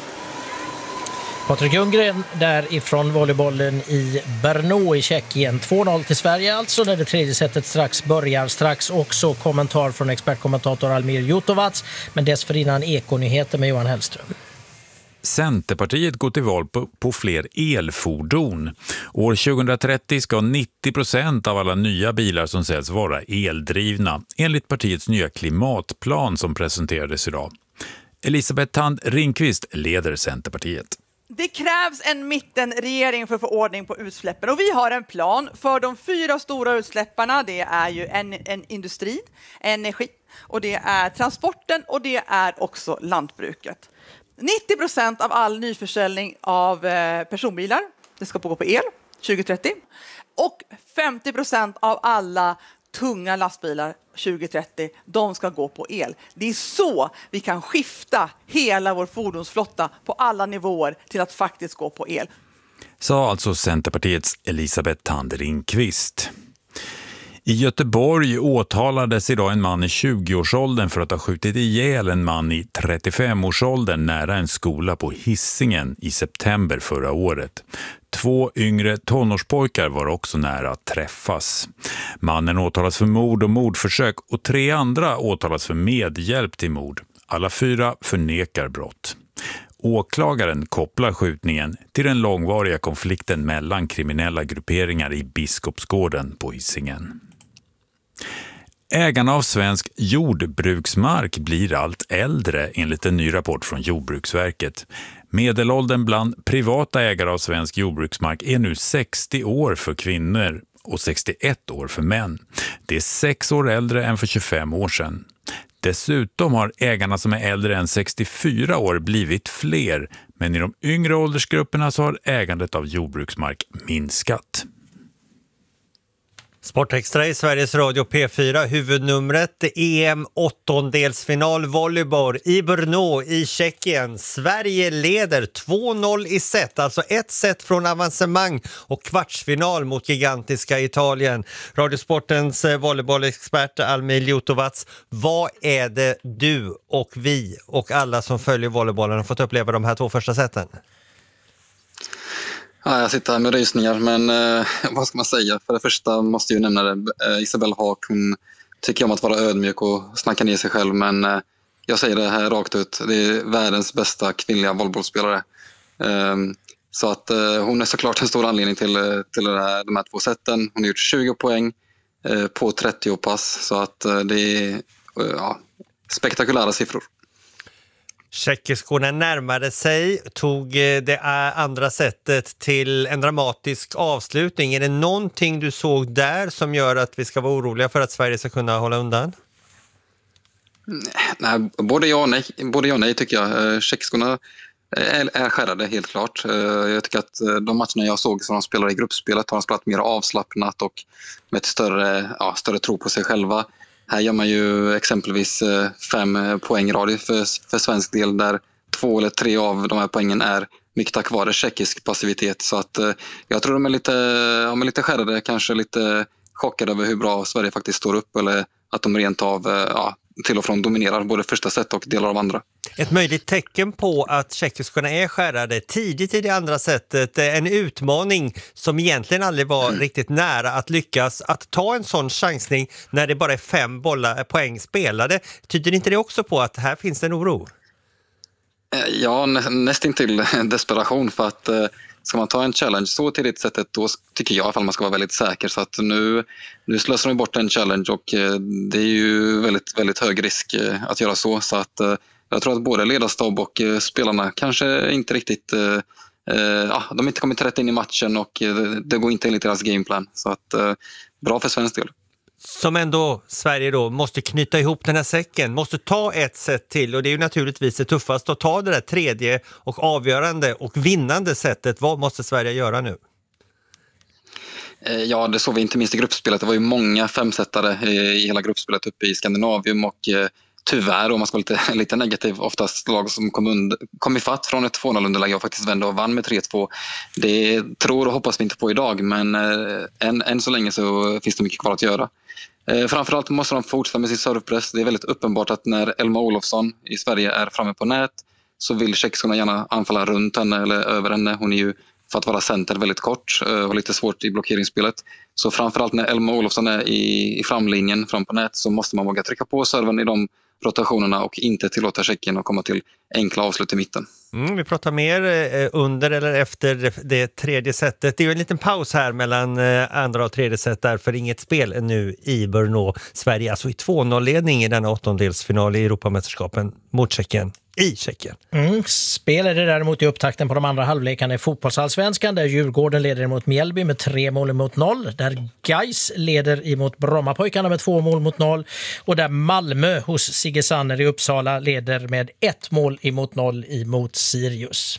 Patrik Ljunggren där ifrån volleybollen i Brno i Tjeckien. två noll till Sverige alltså när det tredje setet strax börjar. Strax också kommentar från expertkommentator Almir Jutovac, men dessförinnan Ekonyheter med Johan Hellström. Centerpartiet går till val på, på fler elfordon. År tjugohundratrettio ska nittio procent av alla nya bilar som säljs vara eldrivna, enligt partiets nya klimatplan som presenterades idag. Elisabeth Thand Ringqvist leder Centerpartiet. Det krävs en mittenregering för att få ordning på utsläppen och vi har en plan för de fyra stora utsläpparna. Det är ju en, en industri, energi och det är transporten och det är också lantbruket. nittio procent av all nyförsäljning av eh, personbilar, det ska gå på el tjugohundratrettio och femtio procent av alla tunga lastbilar tjugohundratrettio, de ska gå på el. Det är så vi kan skifta hela vår fordonsflotta på alla nivåer till att faktiskt gå på el. Sa alltså Centerpartiets Elisabeth Thand Ringqvist. I Göteborg åtalades idag en man i tjugoårsåldern för att ha skjutit ihjäl en man i trettiofemårsåldern nära en skola på Hisingen i september förra året. Två yngre tonårspojkar var också nära att träffas. Mannen åtalas för mord och mordförsök och tre andra åtalas för medhjälp till mord. Alla fyra förnekar brott. Åklagaren kopplar skjutningen till den långvariga konflikten mellan kriminella grupperingar i Biskopsgården på Hisingen. Ägarna av svensk jordbruksmark blir allt äldre enligt en ny rapport från Jordbruksverket. Medelåldern bland privata ägare av svensk jordbruksmark är nu sextio år för kvinnor och sextioett år för män. Det är sex år äldre än för tjugofem år sedan. Dessutom har ägarna som är äldre än sextiofyra år blivit fler, men i de yngre åldersgrupperna så har ägandet av jordbruksmark minskat. Sportextra i Sveriges Radio P fyra, huvudnumret E M åttondelsfinal volleyboll i Brno i Tjeckien. Sverige leder två noll i set, alltså ett set från avancemang och kvartsfinal mot gigantiska Italien. Radiosportens volleybollexpert Almir Jutovac, vad är det du och vi och alla som följer volleybollen har fått uppleva de här två första seten? Ja, jag sitter här med rysningar, men eh, vad ska man säga? För det första måste jag nämna det. Eh, Isabel Haak, hon tycker om att vara ödmjuk och snacka ner sig själv, men eh, jag säger det här rakt ut. Det är världens bästa kvinnliga volleybollspelare. Eh, så att eh, hon är såklart en stor anledning till, till det här, de här två sätten. Hon har gjort tjugo poäng eh, på trettio pass, så att eh, det är eh, ja, spektakulära siffror. Tjeckiskorna närmade sig, tog det andra sättet till en dramatisk avslutning. Är det någonting du såg där som gör att vi ska vara oroliga för att Sverige ska kunna hålla undan? Nej, både ja och nej, både ja och nej tycker jag. Tjeckiskorna är, är skärrade helt klart. Jag tycker att de matcherna jag såg som de spelade i gruppspelet har de spelat mer avslappnat och med ett större, ja, större tro på sig själva. Här gör man ju exempelvis fem poängrader för, för svensk del där två eller tre av de här poängen är mycket tack vare tjeckisk passivitet. Så att jag tror de är lite, ja, men lite skärrade, kanske lite chockade över hur bra Sverige faktiskt står upp eller att de rent av ja, till och från dominerar både första set och delar av andra. Ett möjligt tecken på att tjeckiskorna är skärrade tidigt i det andra sättet, en utmaning som egentligen aldrig var mm. riktigt nära att lyckas, att ta en sån chansning när det bara är fem bollar, poäng spelade. Tyder inte det också på att här finns en oro? Ja, nä, nästintill desperation, för att ska man ta en challenge så till det sättet, då tycker jag i alla fall man ska vara väldigt säker. Så att nu, nu slösar de bort en challenge och det är ju väldigt, väldigt hög risk att göra så. Så att jag tror att både ledarstab och spelarna kanske inte riktigt, eh, ja, de har inte kommit rätt in i matchen och det går inte enligt deras gameplan. Så att eh, bra för svensk del. Som ändå Sverige då måste knyta ihop den här säcken, måste ta ett sätt till, och det är ju naturligtvis det tuffaste att ta det där tredje och avgörande och vinnande sättet. Vad måste Sverige göra nu? Ja, det såg vi inte minst i gruppspelet. Det var ju många femsättare i hela gruppspelet uppe i Skandinavium och tyvärr, om man ska vara lite, lite negativ, oftast lag som kom, under, kom ifatt från ett två noll underläge och faktiskt vände och vann med tre två. Det tror och hoppas vi inte på idag, men än, än så länge så finns det mycket kvar att göra. Framförallt måste de fortsätta med sin servepress. Det är väldigt uppenbart att när Elma Olofsson i Sverige är framme på nät så vill tjeckiskorna gärna anfalla runt henne eller över henne. Hon är ju, för att vara center, väldigt kort och lite svårt i blockeringsspelet. Så framförallt när Elma Olofsson är i, i framlinjen fram på nät så måste man våga trycka på serven i de rotationerna och inte tillåta Tjeckien att komma till enkla avslut i mitten. Mm, vi pratar mer eh, under eller efter det tredje sättet. Det är ju en liten paus här mellan eh, andra och tredje set, därför inget spel nu i Brno. Sverige alltså i två noll-ledning i denna åttondelsfinal i Europamästerskapen mot Tjeckien. I Tjeckien. Mm, spel är det däremot i upptakten på de andra halvlekarna i fotbollsallsvenskan, där Djurgården leder emot Mjällby med tre mål mot noll, där Gais leder emot Brommapojkarna med två mål mot noll och där Malmö hos Sigge Sanner i Uppsala leder med ett mål emot noll emot Sirius.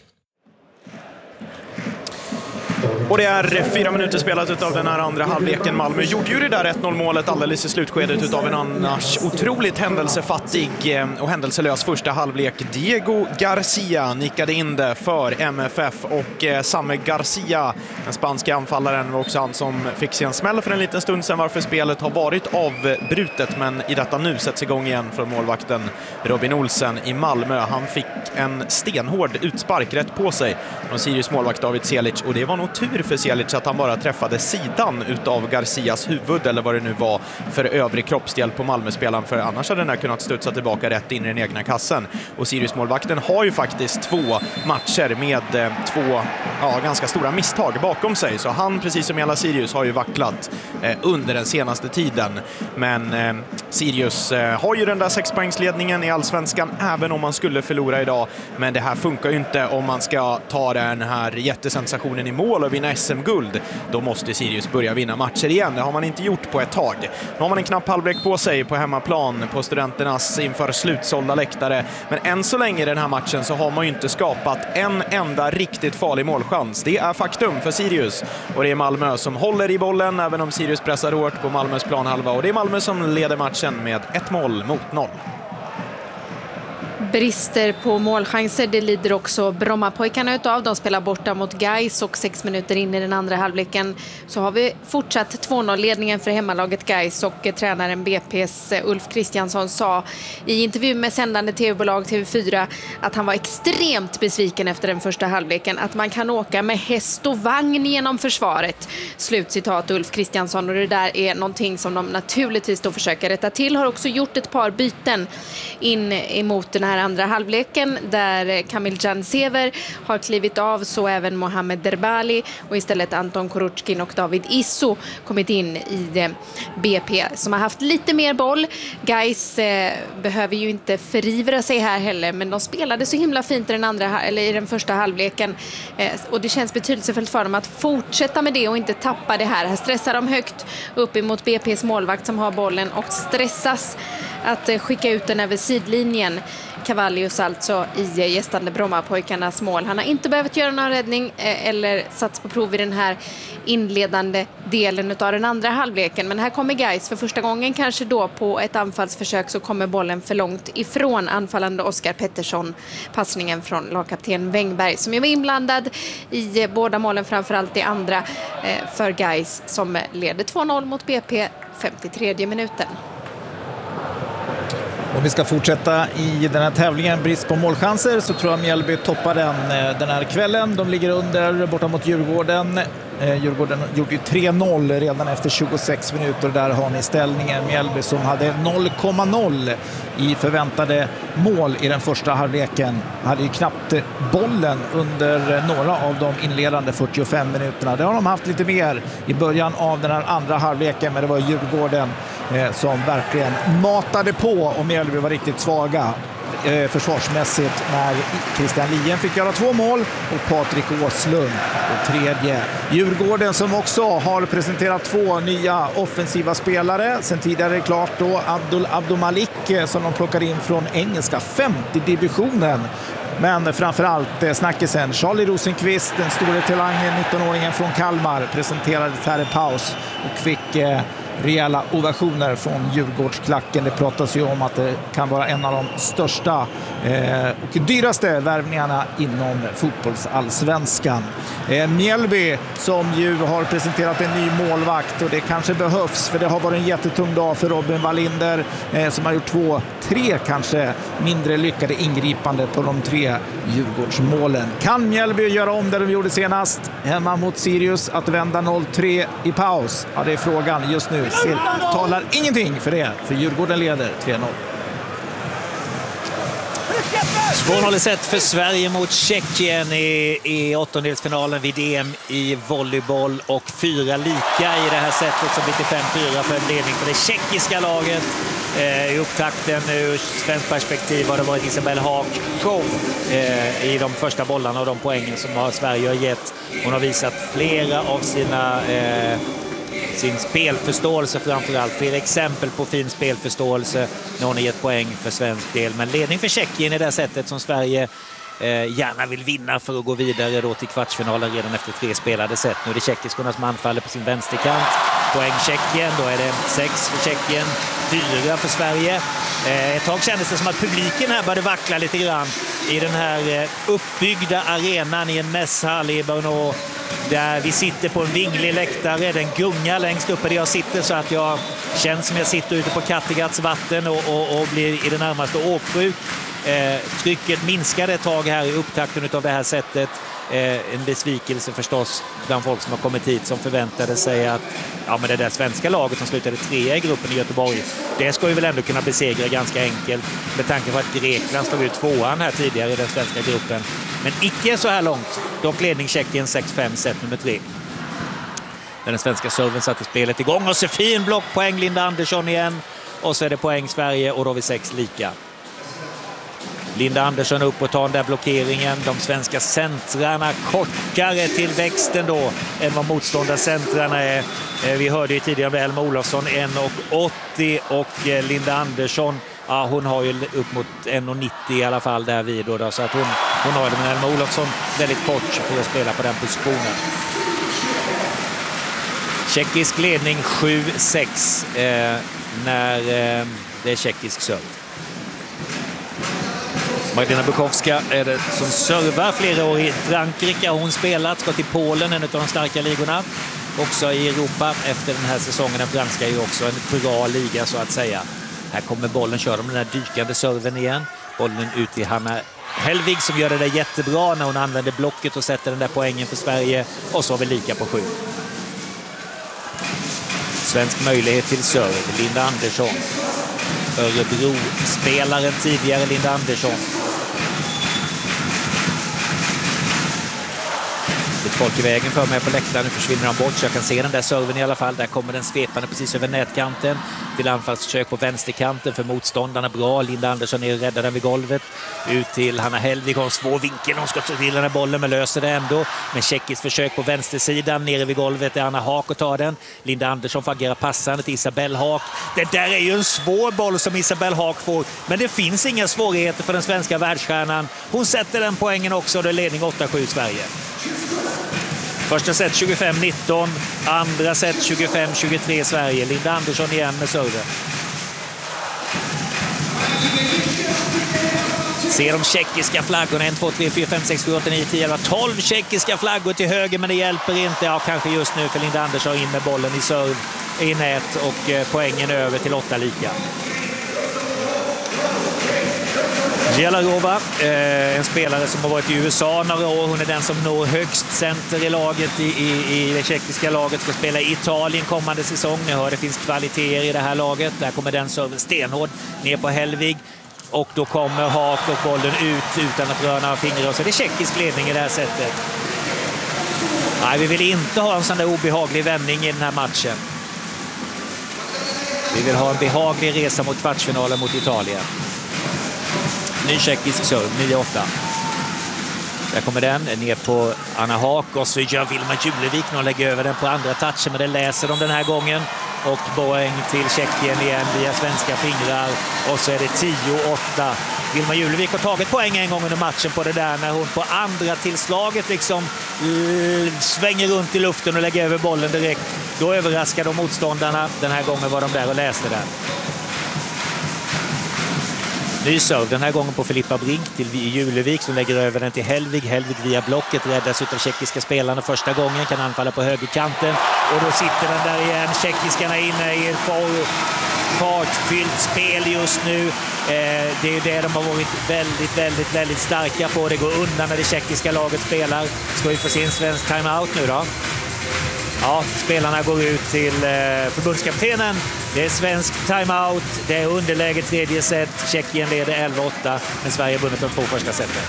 Och det är fyra minuter spelat av den här andra halvleken. Malmö gjorde ju det där ett noll-målet alldeles i slutskedet av en annars otroligt händelsefattig och händelselös första halvlek. Diego Garcia nickade in det för M F F och Samme Garcia, den spanska anfallaren, var också han som fick sig en smäll för en liten stund sedan, varför spelet har varit avbrutet, men i detta nu sätts igång igen för målvakten Robin Olsen i Malmö. Han fick en stenhård utspark rätt på sig från Sirius målvakt David Selic, och det var nog tur för Selic att han bara träffade sidan utav Garcias huvud eller vad det nu var för övrig kroppsdel på Malmöspelaren, för annars hade den här kunnat studsa tillbaka rätt in i den egna kassen. Och Sirius-målvakten har ju faktiskt två matcher med eh, två ja, ganska stora misstag bakom sig, så han, precis som hela Sirius, har ju vacklat eh, under den senaste tiden. Men eh, Sirius eh, har ju den där sexpoängsledningen i allsvenskan även om man skulle förlora idag, men det här funkar ju inte om man ska ta den här jättesensationen i mål och vinna S M-guld. Då måste Sirius börja vinna matcher igen. Det har man inte gjort på ett tag. Nu har man en knapp halvlek på sig på hemmaplan på Studenternas inför slutsålda läktare. Men än så länge i den här matchen så har man ju inte skapat en enda riktigt farlig målchans. Det är faktum för Sirius. Och det är Malmö som håller i bollen även om Sirius pressar hårt på Malmös planhalva. Och det är Malmö som leder matchen med ett mål mot noll. Brister på målchanser, det lider också Brommapojkarna utav. De spelar borta mot Gais och sex minuter in i den andra halvleken så har vi fortsatt två noll-ledningen för hemmalaget Gais, och tränaren B P:s Ulf Kristiansson sa i intervju med sändande tv-bolag T V fyra att han var extremt besviken efter den första halvleken, att man kan åka med häst och vagn genom försvaret. Slutcitat Ulf Kristiansson, och det där är någonting som de naturligtvis då försöker rätta till. Har också gjort ett par byten in emot den här andra halvleken där Kamil Jansever har klivit av, så även Mohamed Derbali och istället Anton Kuruchkin och David Isso kommit in i B P som har haft lite mer boll. Gais eh, behöver ju inte förivra sig här heller, men de spelade så himla fint i den, andra, eller i den första halvleken eh, och det känns betydelsefullt för dem att fortsätta med det och inte tappa det här. Här stressar de högt upp emot B P:s målvakt som har bollen och stressas att eh, skicka ut den över sidlinjen. Cavallius alltså i gästande Brommapojkarnas mål. Han har inte behövt göra någon räddning eh, eller sats på prov i den här inledande delen av den andra halvleken. Men här kommer Gais för första gången kanske då på ett anfallsförsök, så kommer bollen för långt ifrån anfallande Oskar Pettersson. Passningen från lagkapten Wängberg som är inblandad i båda målen, framförallt i andra eh, för Gais som leder två noll mot B P femtiotredje minuten. Om vi ska fortsätta i den här tävlingen, brist på målchanser, så tror jag Mjällby toppar den den här kvällen. De ligger under borta mot Djurgården. Eh, Djurgården gjorde ju tre noll redan efter tjugosex minuter. Där har ni ställningen. Mjällby som hade noll komma noll i förväntade mål i den första halvleken hade ju knappt bollen under några av de inledande fyrtiofem minuterna. Det har de haft lite mer i början av den här andra halvleken, men det var Djurgården eh, som verkligen matade på och Mjällby var riktigt svaga eh, försvarsmässigt när Christian Lien fick göra två mål och Patrik Åslund och tredje. Djurgården som också har presenterat två nya offensiva spelare. Sen tidigare är det klart då Abdul Abdumalik som de plockar in från engelska femtio-divisionen. Men framförallt snackisen Charlie Rosenqvist, den stora talangen, nittonåringen från Kalmar, presenterades här i paus och fick eh, rejäla ovationer från Djurgårdsklacken. Det pratas ju om att det kan vara en av de största eh, och dyraste värvningarna inom fotbollsallsvenskan. Eh, Mjällby som ju har presenterat en ny målvakt, och det kanske behövs för det har varit en jättetung dag för Robin Wallinder eh, som har gjort två, tre kanske mindre lyckade ingripande på de tre Djurgårdsmålen. Kan Mjällby göra om det de gjorde senast hemma mot Sirius, att vända noll tre i paus? Ja, det är frågan just nu. Ser, talar ingenting för det, för Djurgården leder tre noll. två noll set för Sverige mot Tjeckien i, i åttondelsfinalen vid D M i volleyboll, och fyra lika i det här sättet som blir till fem fyra för en ledning för det tjeckiska laget. Eh, I upptakten ur svensk perspektiv har det varit Isabelle Haak show eh, i de första bollarna och de poängen som har Sverige har gett. Hon har visat flera av sina eh, sin spelförståelse, framförallt flera exempel på fin spelförståelse när hon har gett poäng för svensk del. Men ledning för Tjeckien är det sättet som Sverige eh, gärna vill vinna för att gå vidare då till kvartsfinalen redan efter tre spelade set. Nu är det tjeckiskorna som anfaller på sin vänsterkant. Poäng Tjeckien, då är det sex för Tjeckien, fyra för Sverige. Eh, ett tag kändes det som att publiken här började vackla lite grann i den här eh, uppbyggda arenan i en mässhall i Brno, där vi sitter på en vinglig läktare. Den gungar längst uppe där jag sitter, så att jag känns som jag sitter ute på Kattegats vatten och, och, och blir i det närmaste åksjuk. Eh, trycket minskade ett tag här i upptakten av det här sättet. Eh, en besvikelse förstås bland folk som har kommit hit, som förväntade sig att ja, men det där svenska laget som slutade trea i gruppen i Göteborg, det ska ju väl ändå kunna besegra ganska enkelt, med tanke på att Grekland stod ut tvåan här tidigare i den svenska gruppen. Men icke så här långt. Dock ledning Tjeckien sex fem set nummer tre. Den svenska serven satte spelet igång, och så fin blockpoäng Linda Andersson igen, och så är det poäng Sverige, och då har vi sex lika. Linda Andersson upp och tar den där blockeringen. De svenska centrarna kortare till växten då än vad motståndarcentrarna är. Vi hörde ju tidigare om Elma Olofsson en åttio, och Linda Andersson, ja, hon har ju upp mot en nittio i alla fall där vid då, då, så att hon, hon har det. Men Elma Olofsson väldigt kort för att spela på den positionen. Tjeckisk ledning sju sex eh, när eh, det är tjeckisk serv. Magdalena Bukowska är det som servar flera år i Frankrike. Hon spelat, ska till Polen, en av de starka ligorna. Också i Europa efter den här säsongen. Den franska är ju också en bra liga så att säga. Här kommer bollen, kör de den här dykande serven igen. Bollen ut till Hanna Helvig som gör det där jättebra när hon använder blocket och sätter den där poängen för Sverige. Och så har vi lika på sju. Svensk möjlighet till serv, Linda Andersson. Örebro-spelaren tidigare, Linda Andersson. folk i vägen för mig på läktaren. Nu försvinner de bort så jag kan se den där serven i alla fall. Där kommer den svepande precis över nätkanten. Till anfallsförsök på vänsterkanten för motståndarna. Bra, Linda Andersson är räddad den vid golvet. Ut till Hanna Hellvig, har en svår vinkel. Hon ska till den här bollen men löser det ändå. Men tjeckiskt försök på vänstersidan. Nere vid golvet är Anna Haak och tar den. Linda Andersson får agera passande till Isabel Haak. Det där är ju en svår boll som Isabel Haak får. Men det finns inga svårigheter för den svenska världsstjärnan. Hon sätter den poängen också. Det är ledning åtta sju Sverige. Första set tjugofem nitton, andra set tjugofem tjugotre Sverige. Linda Andersson igen med serven. Ser de tjeckiska flaggorna. ett, två, tre, fyra, fem, sex, sju, åtta, nio, tio, elva, tolv tjeckiska flaggor till höger, men det hjälper inte. Ja, kanske just nu för Linda Andersson in med bollen i serv i nät och eh, poängen över till åtta lika. Jelarova, eh, en spelare som har varit i U S A några år. Hon är den som når högst center i laget, i, i, i det tjeckiska laget. Ska spela i Italien kommande säsong. Ni hör det finns kvaliteter i det här laget. Där kommer den serven stenhård ner på Hellvig. Och då kommer Haak och bollen ut utan att röra några fingrar. Så det är tjeckisk ledning i det här sättet. Nej, vi vill inte ha en sån där obehaglig vändning i den här matchen. Vi vill ha en behaglig resa mot kvartsfinalen mot Italien. Ny tjeckisk serve, nio åtta. Där kommer den ner på Anna Haak och så gör Vilma Julevik och lägger över den på andra touchen, men det läser de den här gången. Och poäng till Tjeckien igen via svenska fingrar. Och så är det tio åtta. Vilma Julevik har tagit poäng en gång under matchen på det där när hon på andra tillslaget liksom svänger runt i luften och lägger över bollen direkt. Då överraskar de motståndarna. Den här gången var de där och läste den. Ny serve den här gången på Filippa Brink till Julevik som lägger över den till Hellvig. Hellvig via blocket räddas av tjeckiska spelarna första gången. Kan anfalla på högerkanten. Och då sitter den där igen. Tjeckiskarna inne i ett fartfyllt spel just nu. Eh, det är det de har varit väldigt, väldigt, väldigt starka på. Det går undan när det tjeckiska laget spelar. Ska vi få se en svensk timeout nu då? Ja, spelarna går ut till eh, förbundskaptenen. Det är svensk timeout. Det är underläge tredje set. Tjeckien leder elva åtta, men Sverige har vunnit de två första seten.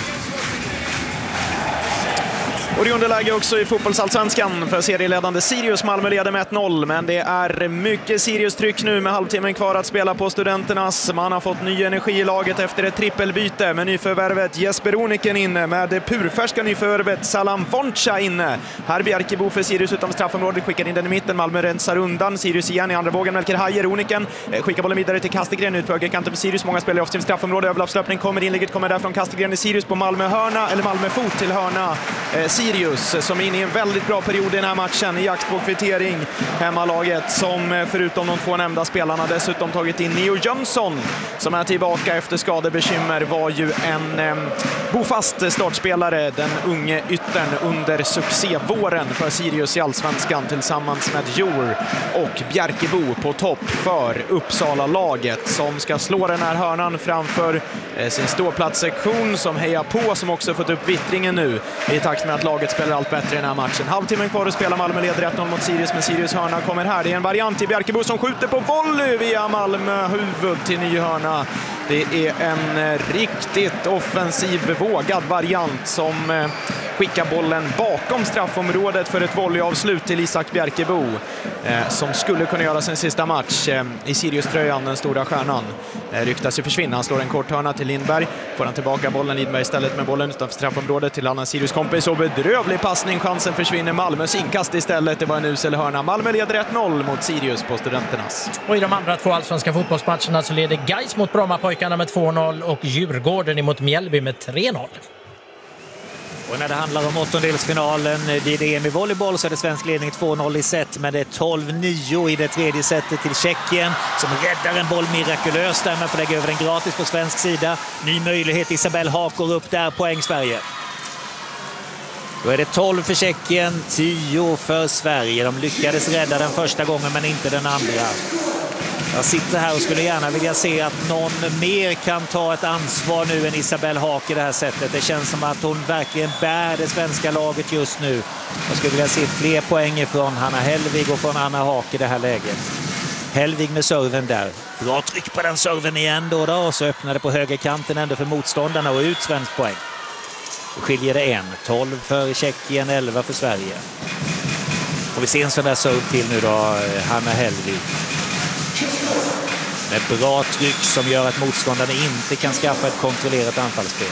Och det är underläge också i fotbollsallsvenskan för serieledande Sirius. Malmö leder med ett noll, men det är mycket Sirius-tryck nu med halvtimmen kvar att spela på Studenternas. Man har fått ny energi i laget efter ett trippelbyte med nyförvärvet Jesper Oniken inne, med det purfärska nyförvärvet Salam Voncha inne. Här Bjerkebo för Sirius utanför straffområdet, skickar in den i mitten. Malmö rensar undan. Sirius igen i andra vågen. Melker Hajer, Oniken skickar bollen vidare till Kastegren ut på högerkanten för Sirius. Många spelar i offensivt straffområde. Överlappslöpning kommer, inlägget kommer där från Kastegren i Sirius på Malmö hörna, eller Malmö fot till hörna. Eh, Sirius som är inne i en väldigt bra period i den här matchen i jakt på kvittering. Hemmalaget som förutom de två nämnda spelarna dessutom tagit in Neo Jönsson som är tillbaka efter skadebekymmer, var ju en eh, bofast startspelare, den unge yttern under succévåren för Sirius i allsvenskan tillsammans med Jor och Bjerkebo på topp för Uppsala-laget som ska slå den här hörnan framför eh, sin ståplatssektion som hejar på, som också fått upp vittringen nu i takt med att laget spelar allt bättre i den här matchen. Halvtimmen kvar att spela. Malmö leder ett noll mot Sirius, men Sirius hörna kommer här. Det är en variant i Bjerkebo som skjuter på volley via Malmö huvud till ny hörna. Det är en riktigt offensiv, vågad variant som skickar bollen bakom straffområdet för ett volleyavslut till Isak Bjerkebo som skulle kunna göra sin sista match i Sirius-tröjan, den stora stjärnan. Ryktas ju försvinna. Han slår en kort hörna till Lindberg. Får han tillbaka bollen. Lindberg istället med bollen utanför straffområdet till annan Sirius-kompis. Och bedrövlig passning. Chansen försvinner. Malmös inkast istället. Det var en usel hörna. Malmö leder ett noll mot Sirius på Studenternas. Och i de andra två allsvenska fotbollsmatcherna så leder Gais mot Brommapojkarna med två noll och Djurgården emot Mjällby med tre noll. Och när det handlar om åttondelsfinalen vid E M i volleyboll så är det svensk ledning två noll i set, men det är tolv nio i det tredje setet till Tjeckien som räddar en boll mirakulöst där, men får lägga över den gratis på svensk sida. Ny möjlighet, Isabel Haak går upp där, poäng Sverige. Då är det tolv för Tjeckien, tio för Sverige. De lyckades rädda den första gången men inte den andra. Jag sitter här och skulle gärna vilja se att någon mer kan ta ett ansvar nu än Isabel Haak i det här sättet. Det känns som att hon verkligen bär det svenska laget just nu. Jag skulle vilja se fler poäng från Hanna Hellvig och från Anna Haak i det här läget. Hellvig med serven där. Bra tryck på den serven igen då, då. Och så öppnar det på högerkanten ändå för motståndarna och ut svensk poäng. Då skiljer det en. tolv för Tjeckien, elva för Sverige. Får vi se en sån där serve till nu då, Hanna Hellvig. Med bra tryck som gör att motståndarna inte kan skaffa ett kontrollerat anfallsspel.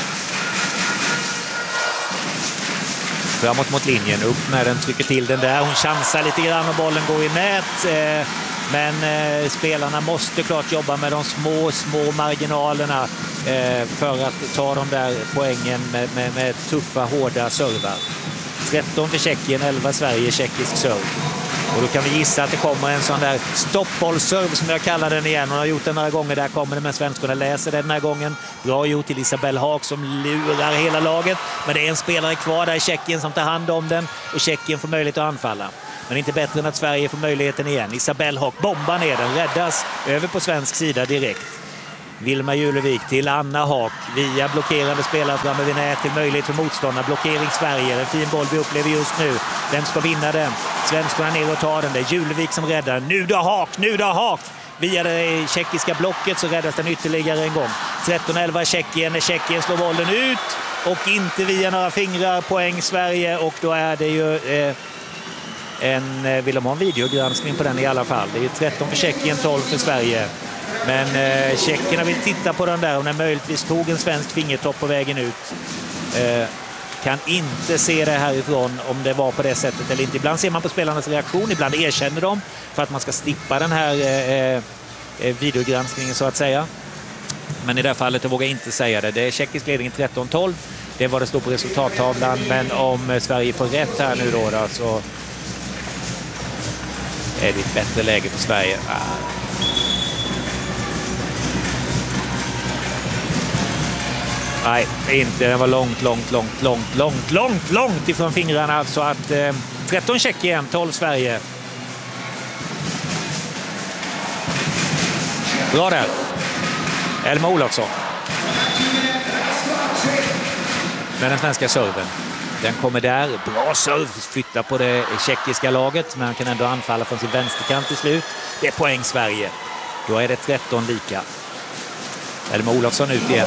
Framåt mot linjen, upp med den, trycker till den där. Hon chansar lite grann och bollen går i nät. Men spelarna måste klart jobba med de små, små marginalerna för att ta de där poängen med, med, med tuffa, hårda servar. tretton för Tjeckien, elva Sverige, tjeckisk serve. Och då kan vi gissa att det kommer en sån där stoppbollserve som jag kallar den igen. Hon har gjort den några gånger, där kommer det, men svenskarna läser den här gången. Bra gjort till Isabelle Haak som lurar hela laget. Men det är en spelare kvar där i Tjeckien som tar hand om den. Och Tjeckien får möjlighet att anfalla. Men inte bättre än att Sverige får möjligheten igen. Isabelle Haak bombar ner den, räddas över på svensk sida direkt. Vilma Julevik till Anna Haak via blockerande spelare framme vid nät till möjlighet för motståndare. Blockering Sverige, en fin boll vi upplever just nu. Vem ska vinna den? Svenskarna ner och tar den. Det är Julevik som räddar. Nu då Haak, nu då Haak! Via det tjeckiska blocket så räddas den ytterligare en gång. tretton elva Tjeckien när Tjeckien slår bollen ut. Och inte via några fingrar, poäng Sverige. Och då är det ju... Eh, en, vill de ha en videogranskning på den i alla fall. Det är ju tretton för Tjeckien, tolv för Sverige. Men eh, tjeckerna vill titta på den där och när möjligtvis tog en svensk fingertopp på vägen ut. Eh, kan inte se det härifrån om det var på det sättet eller inte. Ibland ser man på spelarnas reaktion, ibland erkänner de för att man ska slippa den här eh, eh, videogranskningen så att säga. Men i det här fallet jag vågar inte säga det. Det är tjeckisk ledning tretton tolv. Det var det står på resultattavlan. Men om Sverige får rätt här nu då, då så är det ett bättre läge för Sverige. Nej, inte. Den var långt, långt, långt, långt, långt, långt, långt ifrån fingrarna. Så att eh, tretton Tjeckien, tolv Sverige. Bra där. Elma Olofsson. Men den svenska serven. Den kommer där. Bra serv. Flyttar på det tjeckiska laget. Men han kan ändå anfalla från sin vänsterkant till slut. Det är poäng Sverige. Då är det tretton lika. Elma Olofsson ut igen.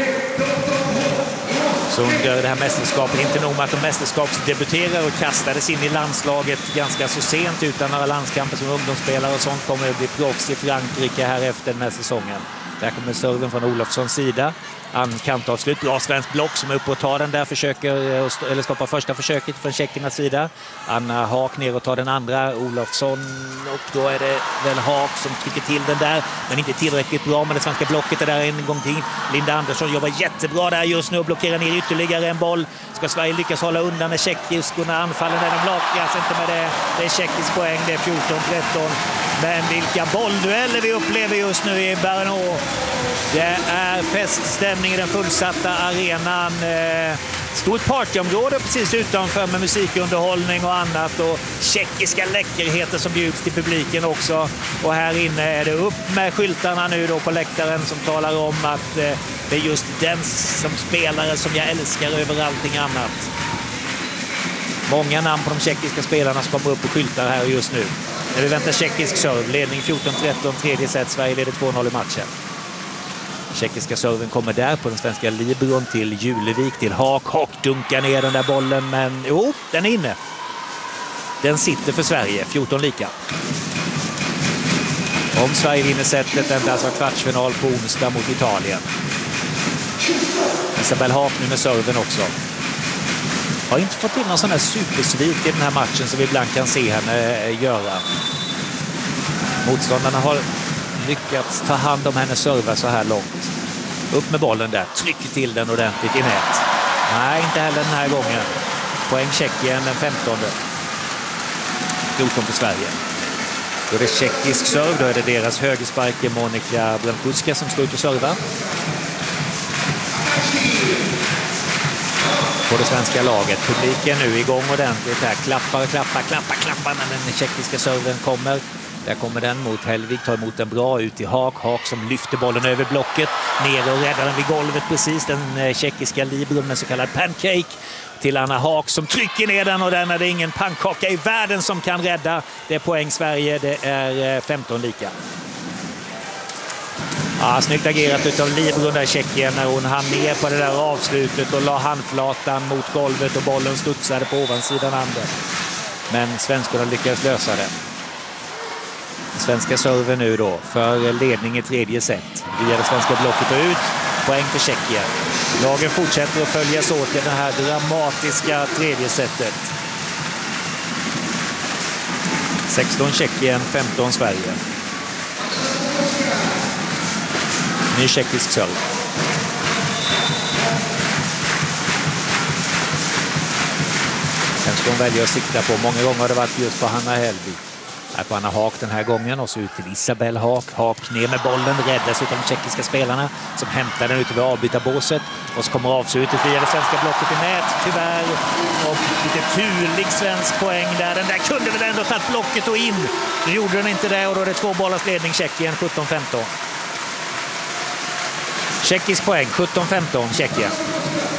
Så under det här mästerskapet, inte nog med att de mästerskapsdebuterar och kastades in i landslaget ganska så sent utan några landskamper som ungdomsspelare och sånt, kommer att bli proffs i Frankrike här efter den här säsongen. Där kommer serven från Olofssons sida. Kantavslut, bra svensk block som är uppe och tar den där, försöker eller stoppar första försöket från tjeckernas sida. Anna Haak ner och tar den andra, Olofsson, och då är det väl Haak som trycker till den där, men inte tillräckligt bra med det svenska blocket är där en gång till. Linda Andersson jobbar jättebra där just nu och blockerar ner ytterligare en boll. Ska Sverige lyckas hålla undan när tjeckiskorna anfaller när de lakas inte med det. Det är tjeckisk poäng, det är fjorton tretton. Men vilka bolldueller vi upplever just nu i Brno. Det är feststämning i den fullsatta arenan. Stort partyområde precis utanför med musikunderhållning och annat. Och tjeckiska läckerheter som bjuds till publiken också. Och här inne är det upp med skyltarna nu då på läktaren som talar om att det är just den som spelare som jag älskar över allting annat. Många namn på de tjeckiska spelarna som kommer upp på skyltar här just nu. När vi väntar tjeckisk serve, ledning fjorton tretton, tredje set, Sverige leder två noll i matchen. Tjeckiska serven kommer där på den svenska libron till Julevik, till Haak. Haak dunkar ner den där bollen, men jo, den är inne. Den sitter för Sverige, fjorton lika. Om Sverige vinner setet, det är alltså kvartsfinal på onsdag mot Italien. Isabelle Haak nu med serven också. Har inte fått in någon sån här supersvit i den här matchen som vi ibland kan se henne göra. Motståndarna har lyckats ta hand om hennes server så här långt. Upp med bollen där, trycker till den ordentligt i nät. Nej, inte heller den här gången. Poäng Tjeckien den femtonde. fjorton för Sverige. Då är det tjeckisk serve, då är det deras högersparker Monika Brankuska som ska ut och serva. På det svenska laget. Publiken nu igång ordentligt här. Klappar, klappar, klappar, klappar när den tjeckiska serven kommer. Där kommer den mot Hellvig, tar emot den bra ut i Haak. Haak som lyfter bollen över blocket. Ner och räddar den vid golvet precis. Den tjeckiska libron med så kallad pancake. Till Anna Haak som trycker ner den och den är det ingen pannkaka i världen som kan rädda. Det är poäng Sverige, det är femton lika. Ja, snyggt agerat utav Liebrun där, Tjeckien, när hon hann ner på det där avslutet och la handflatan mot golvet och bollen studsade på ovansidan handen. Men svenskarna lyckades lösa det. Svenska server nu då för ledning i tredje set. Via det svenska blocket och ut. Poäng för Tjeckien. Lagen fortsätter att följas åt i det här dramatiska tredje setet. sexton Tjeckien, femton Sverige. Ny tjeckisk serve. Sen ska hon välja att sikta på. Många gånger har det varit just på Hanna Hellby. Här på Anna Haak den här gången och så ut till Isabelle Haak. Haak ner med bollen, räddas av de tjeckiska spelarna som hämtar den ut över avbytarbåset och så kommer avslutet via det svenska blocket i nät, tyvärr. Och lite turlig svensk poäng där. Den där kunde väl ändå tagit blocket och in. Nu gjorde den inte det och då är det två bollars ledning Tjeckien, sjutton femton. Tjeckisk poäng, sjutton femton Tjeckien.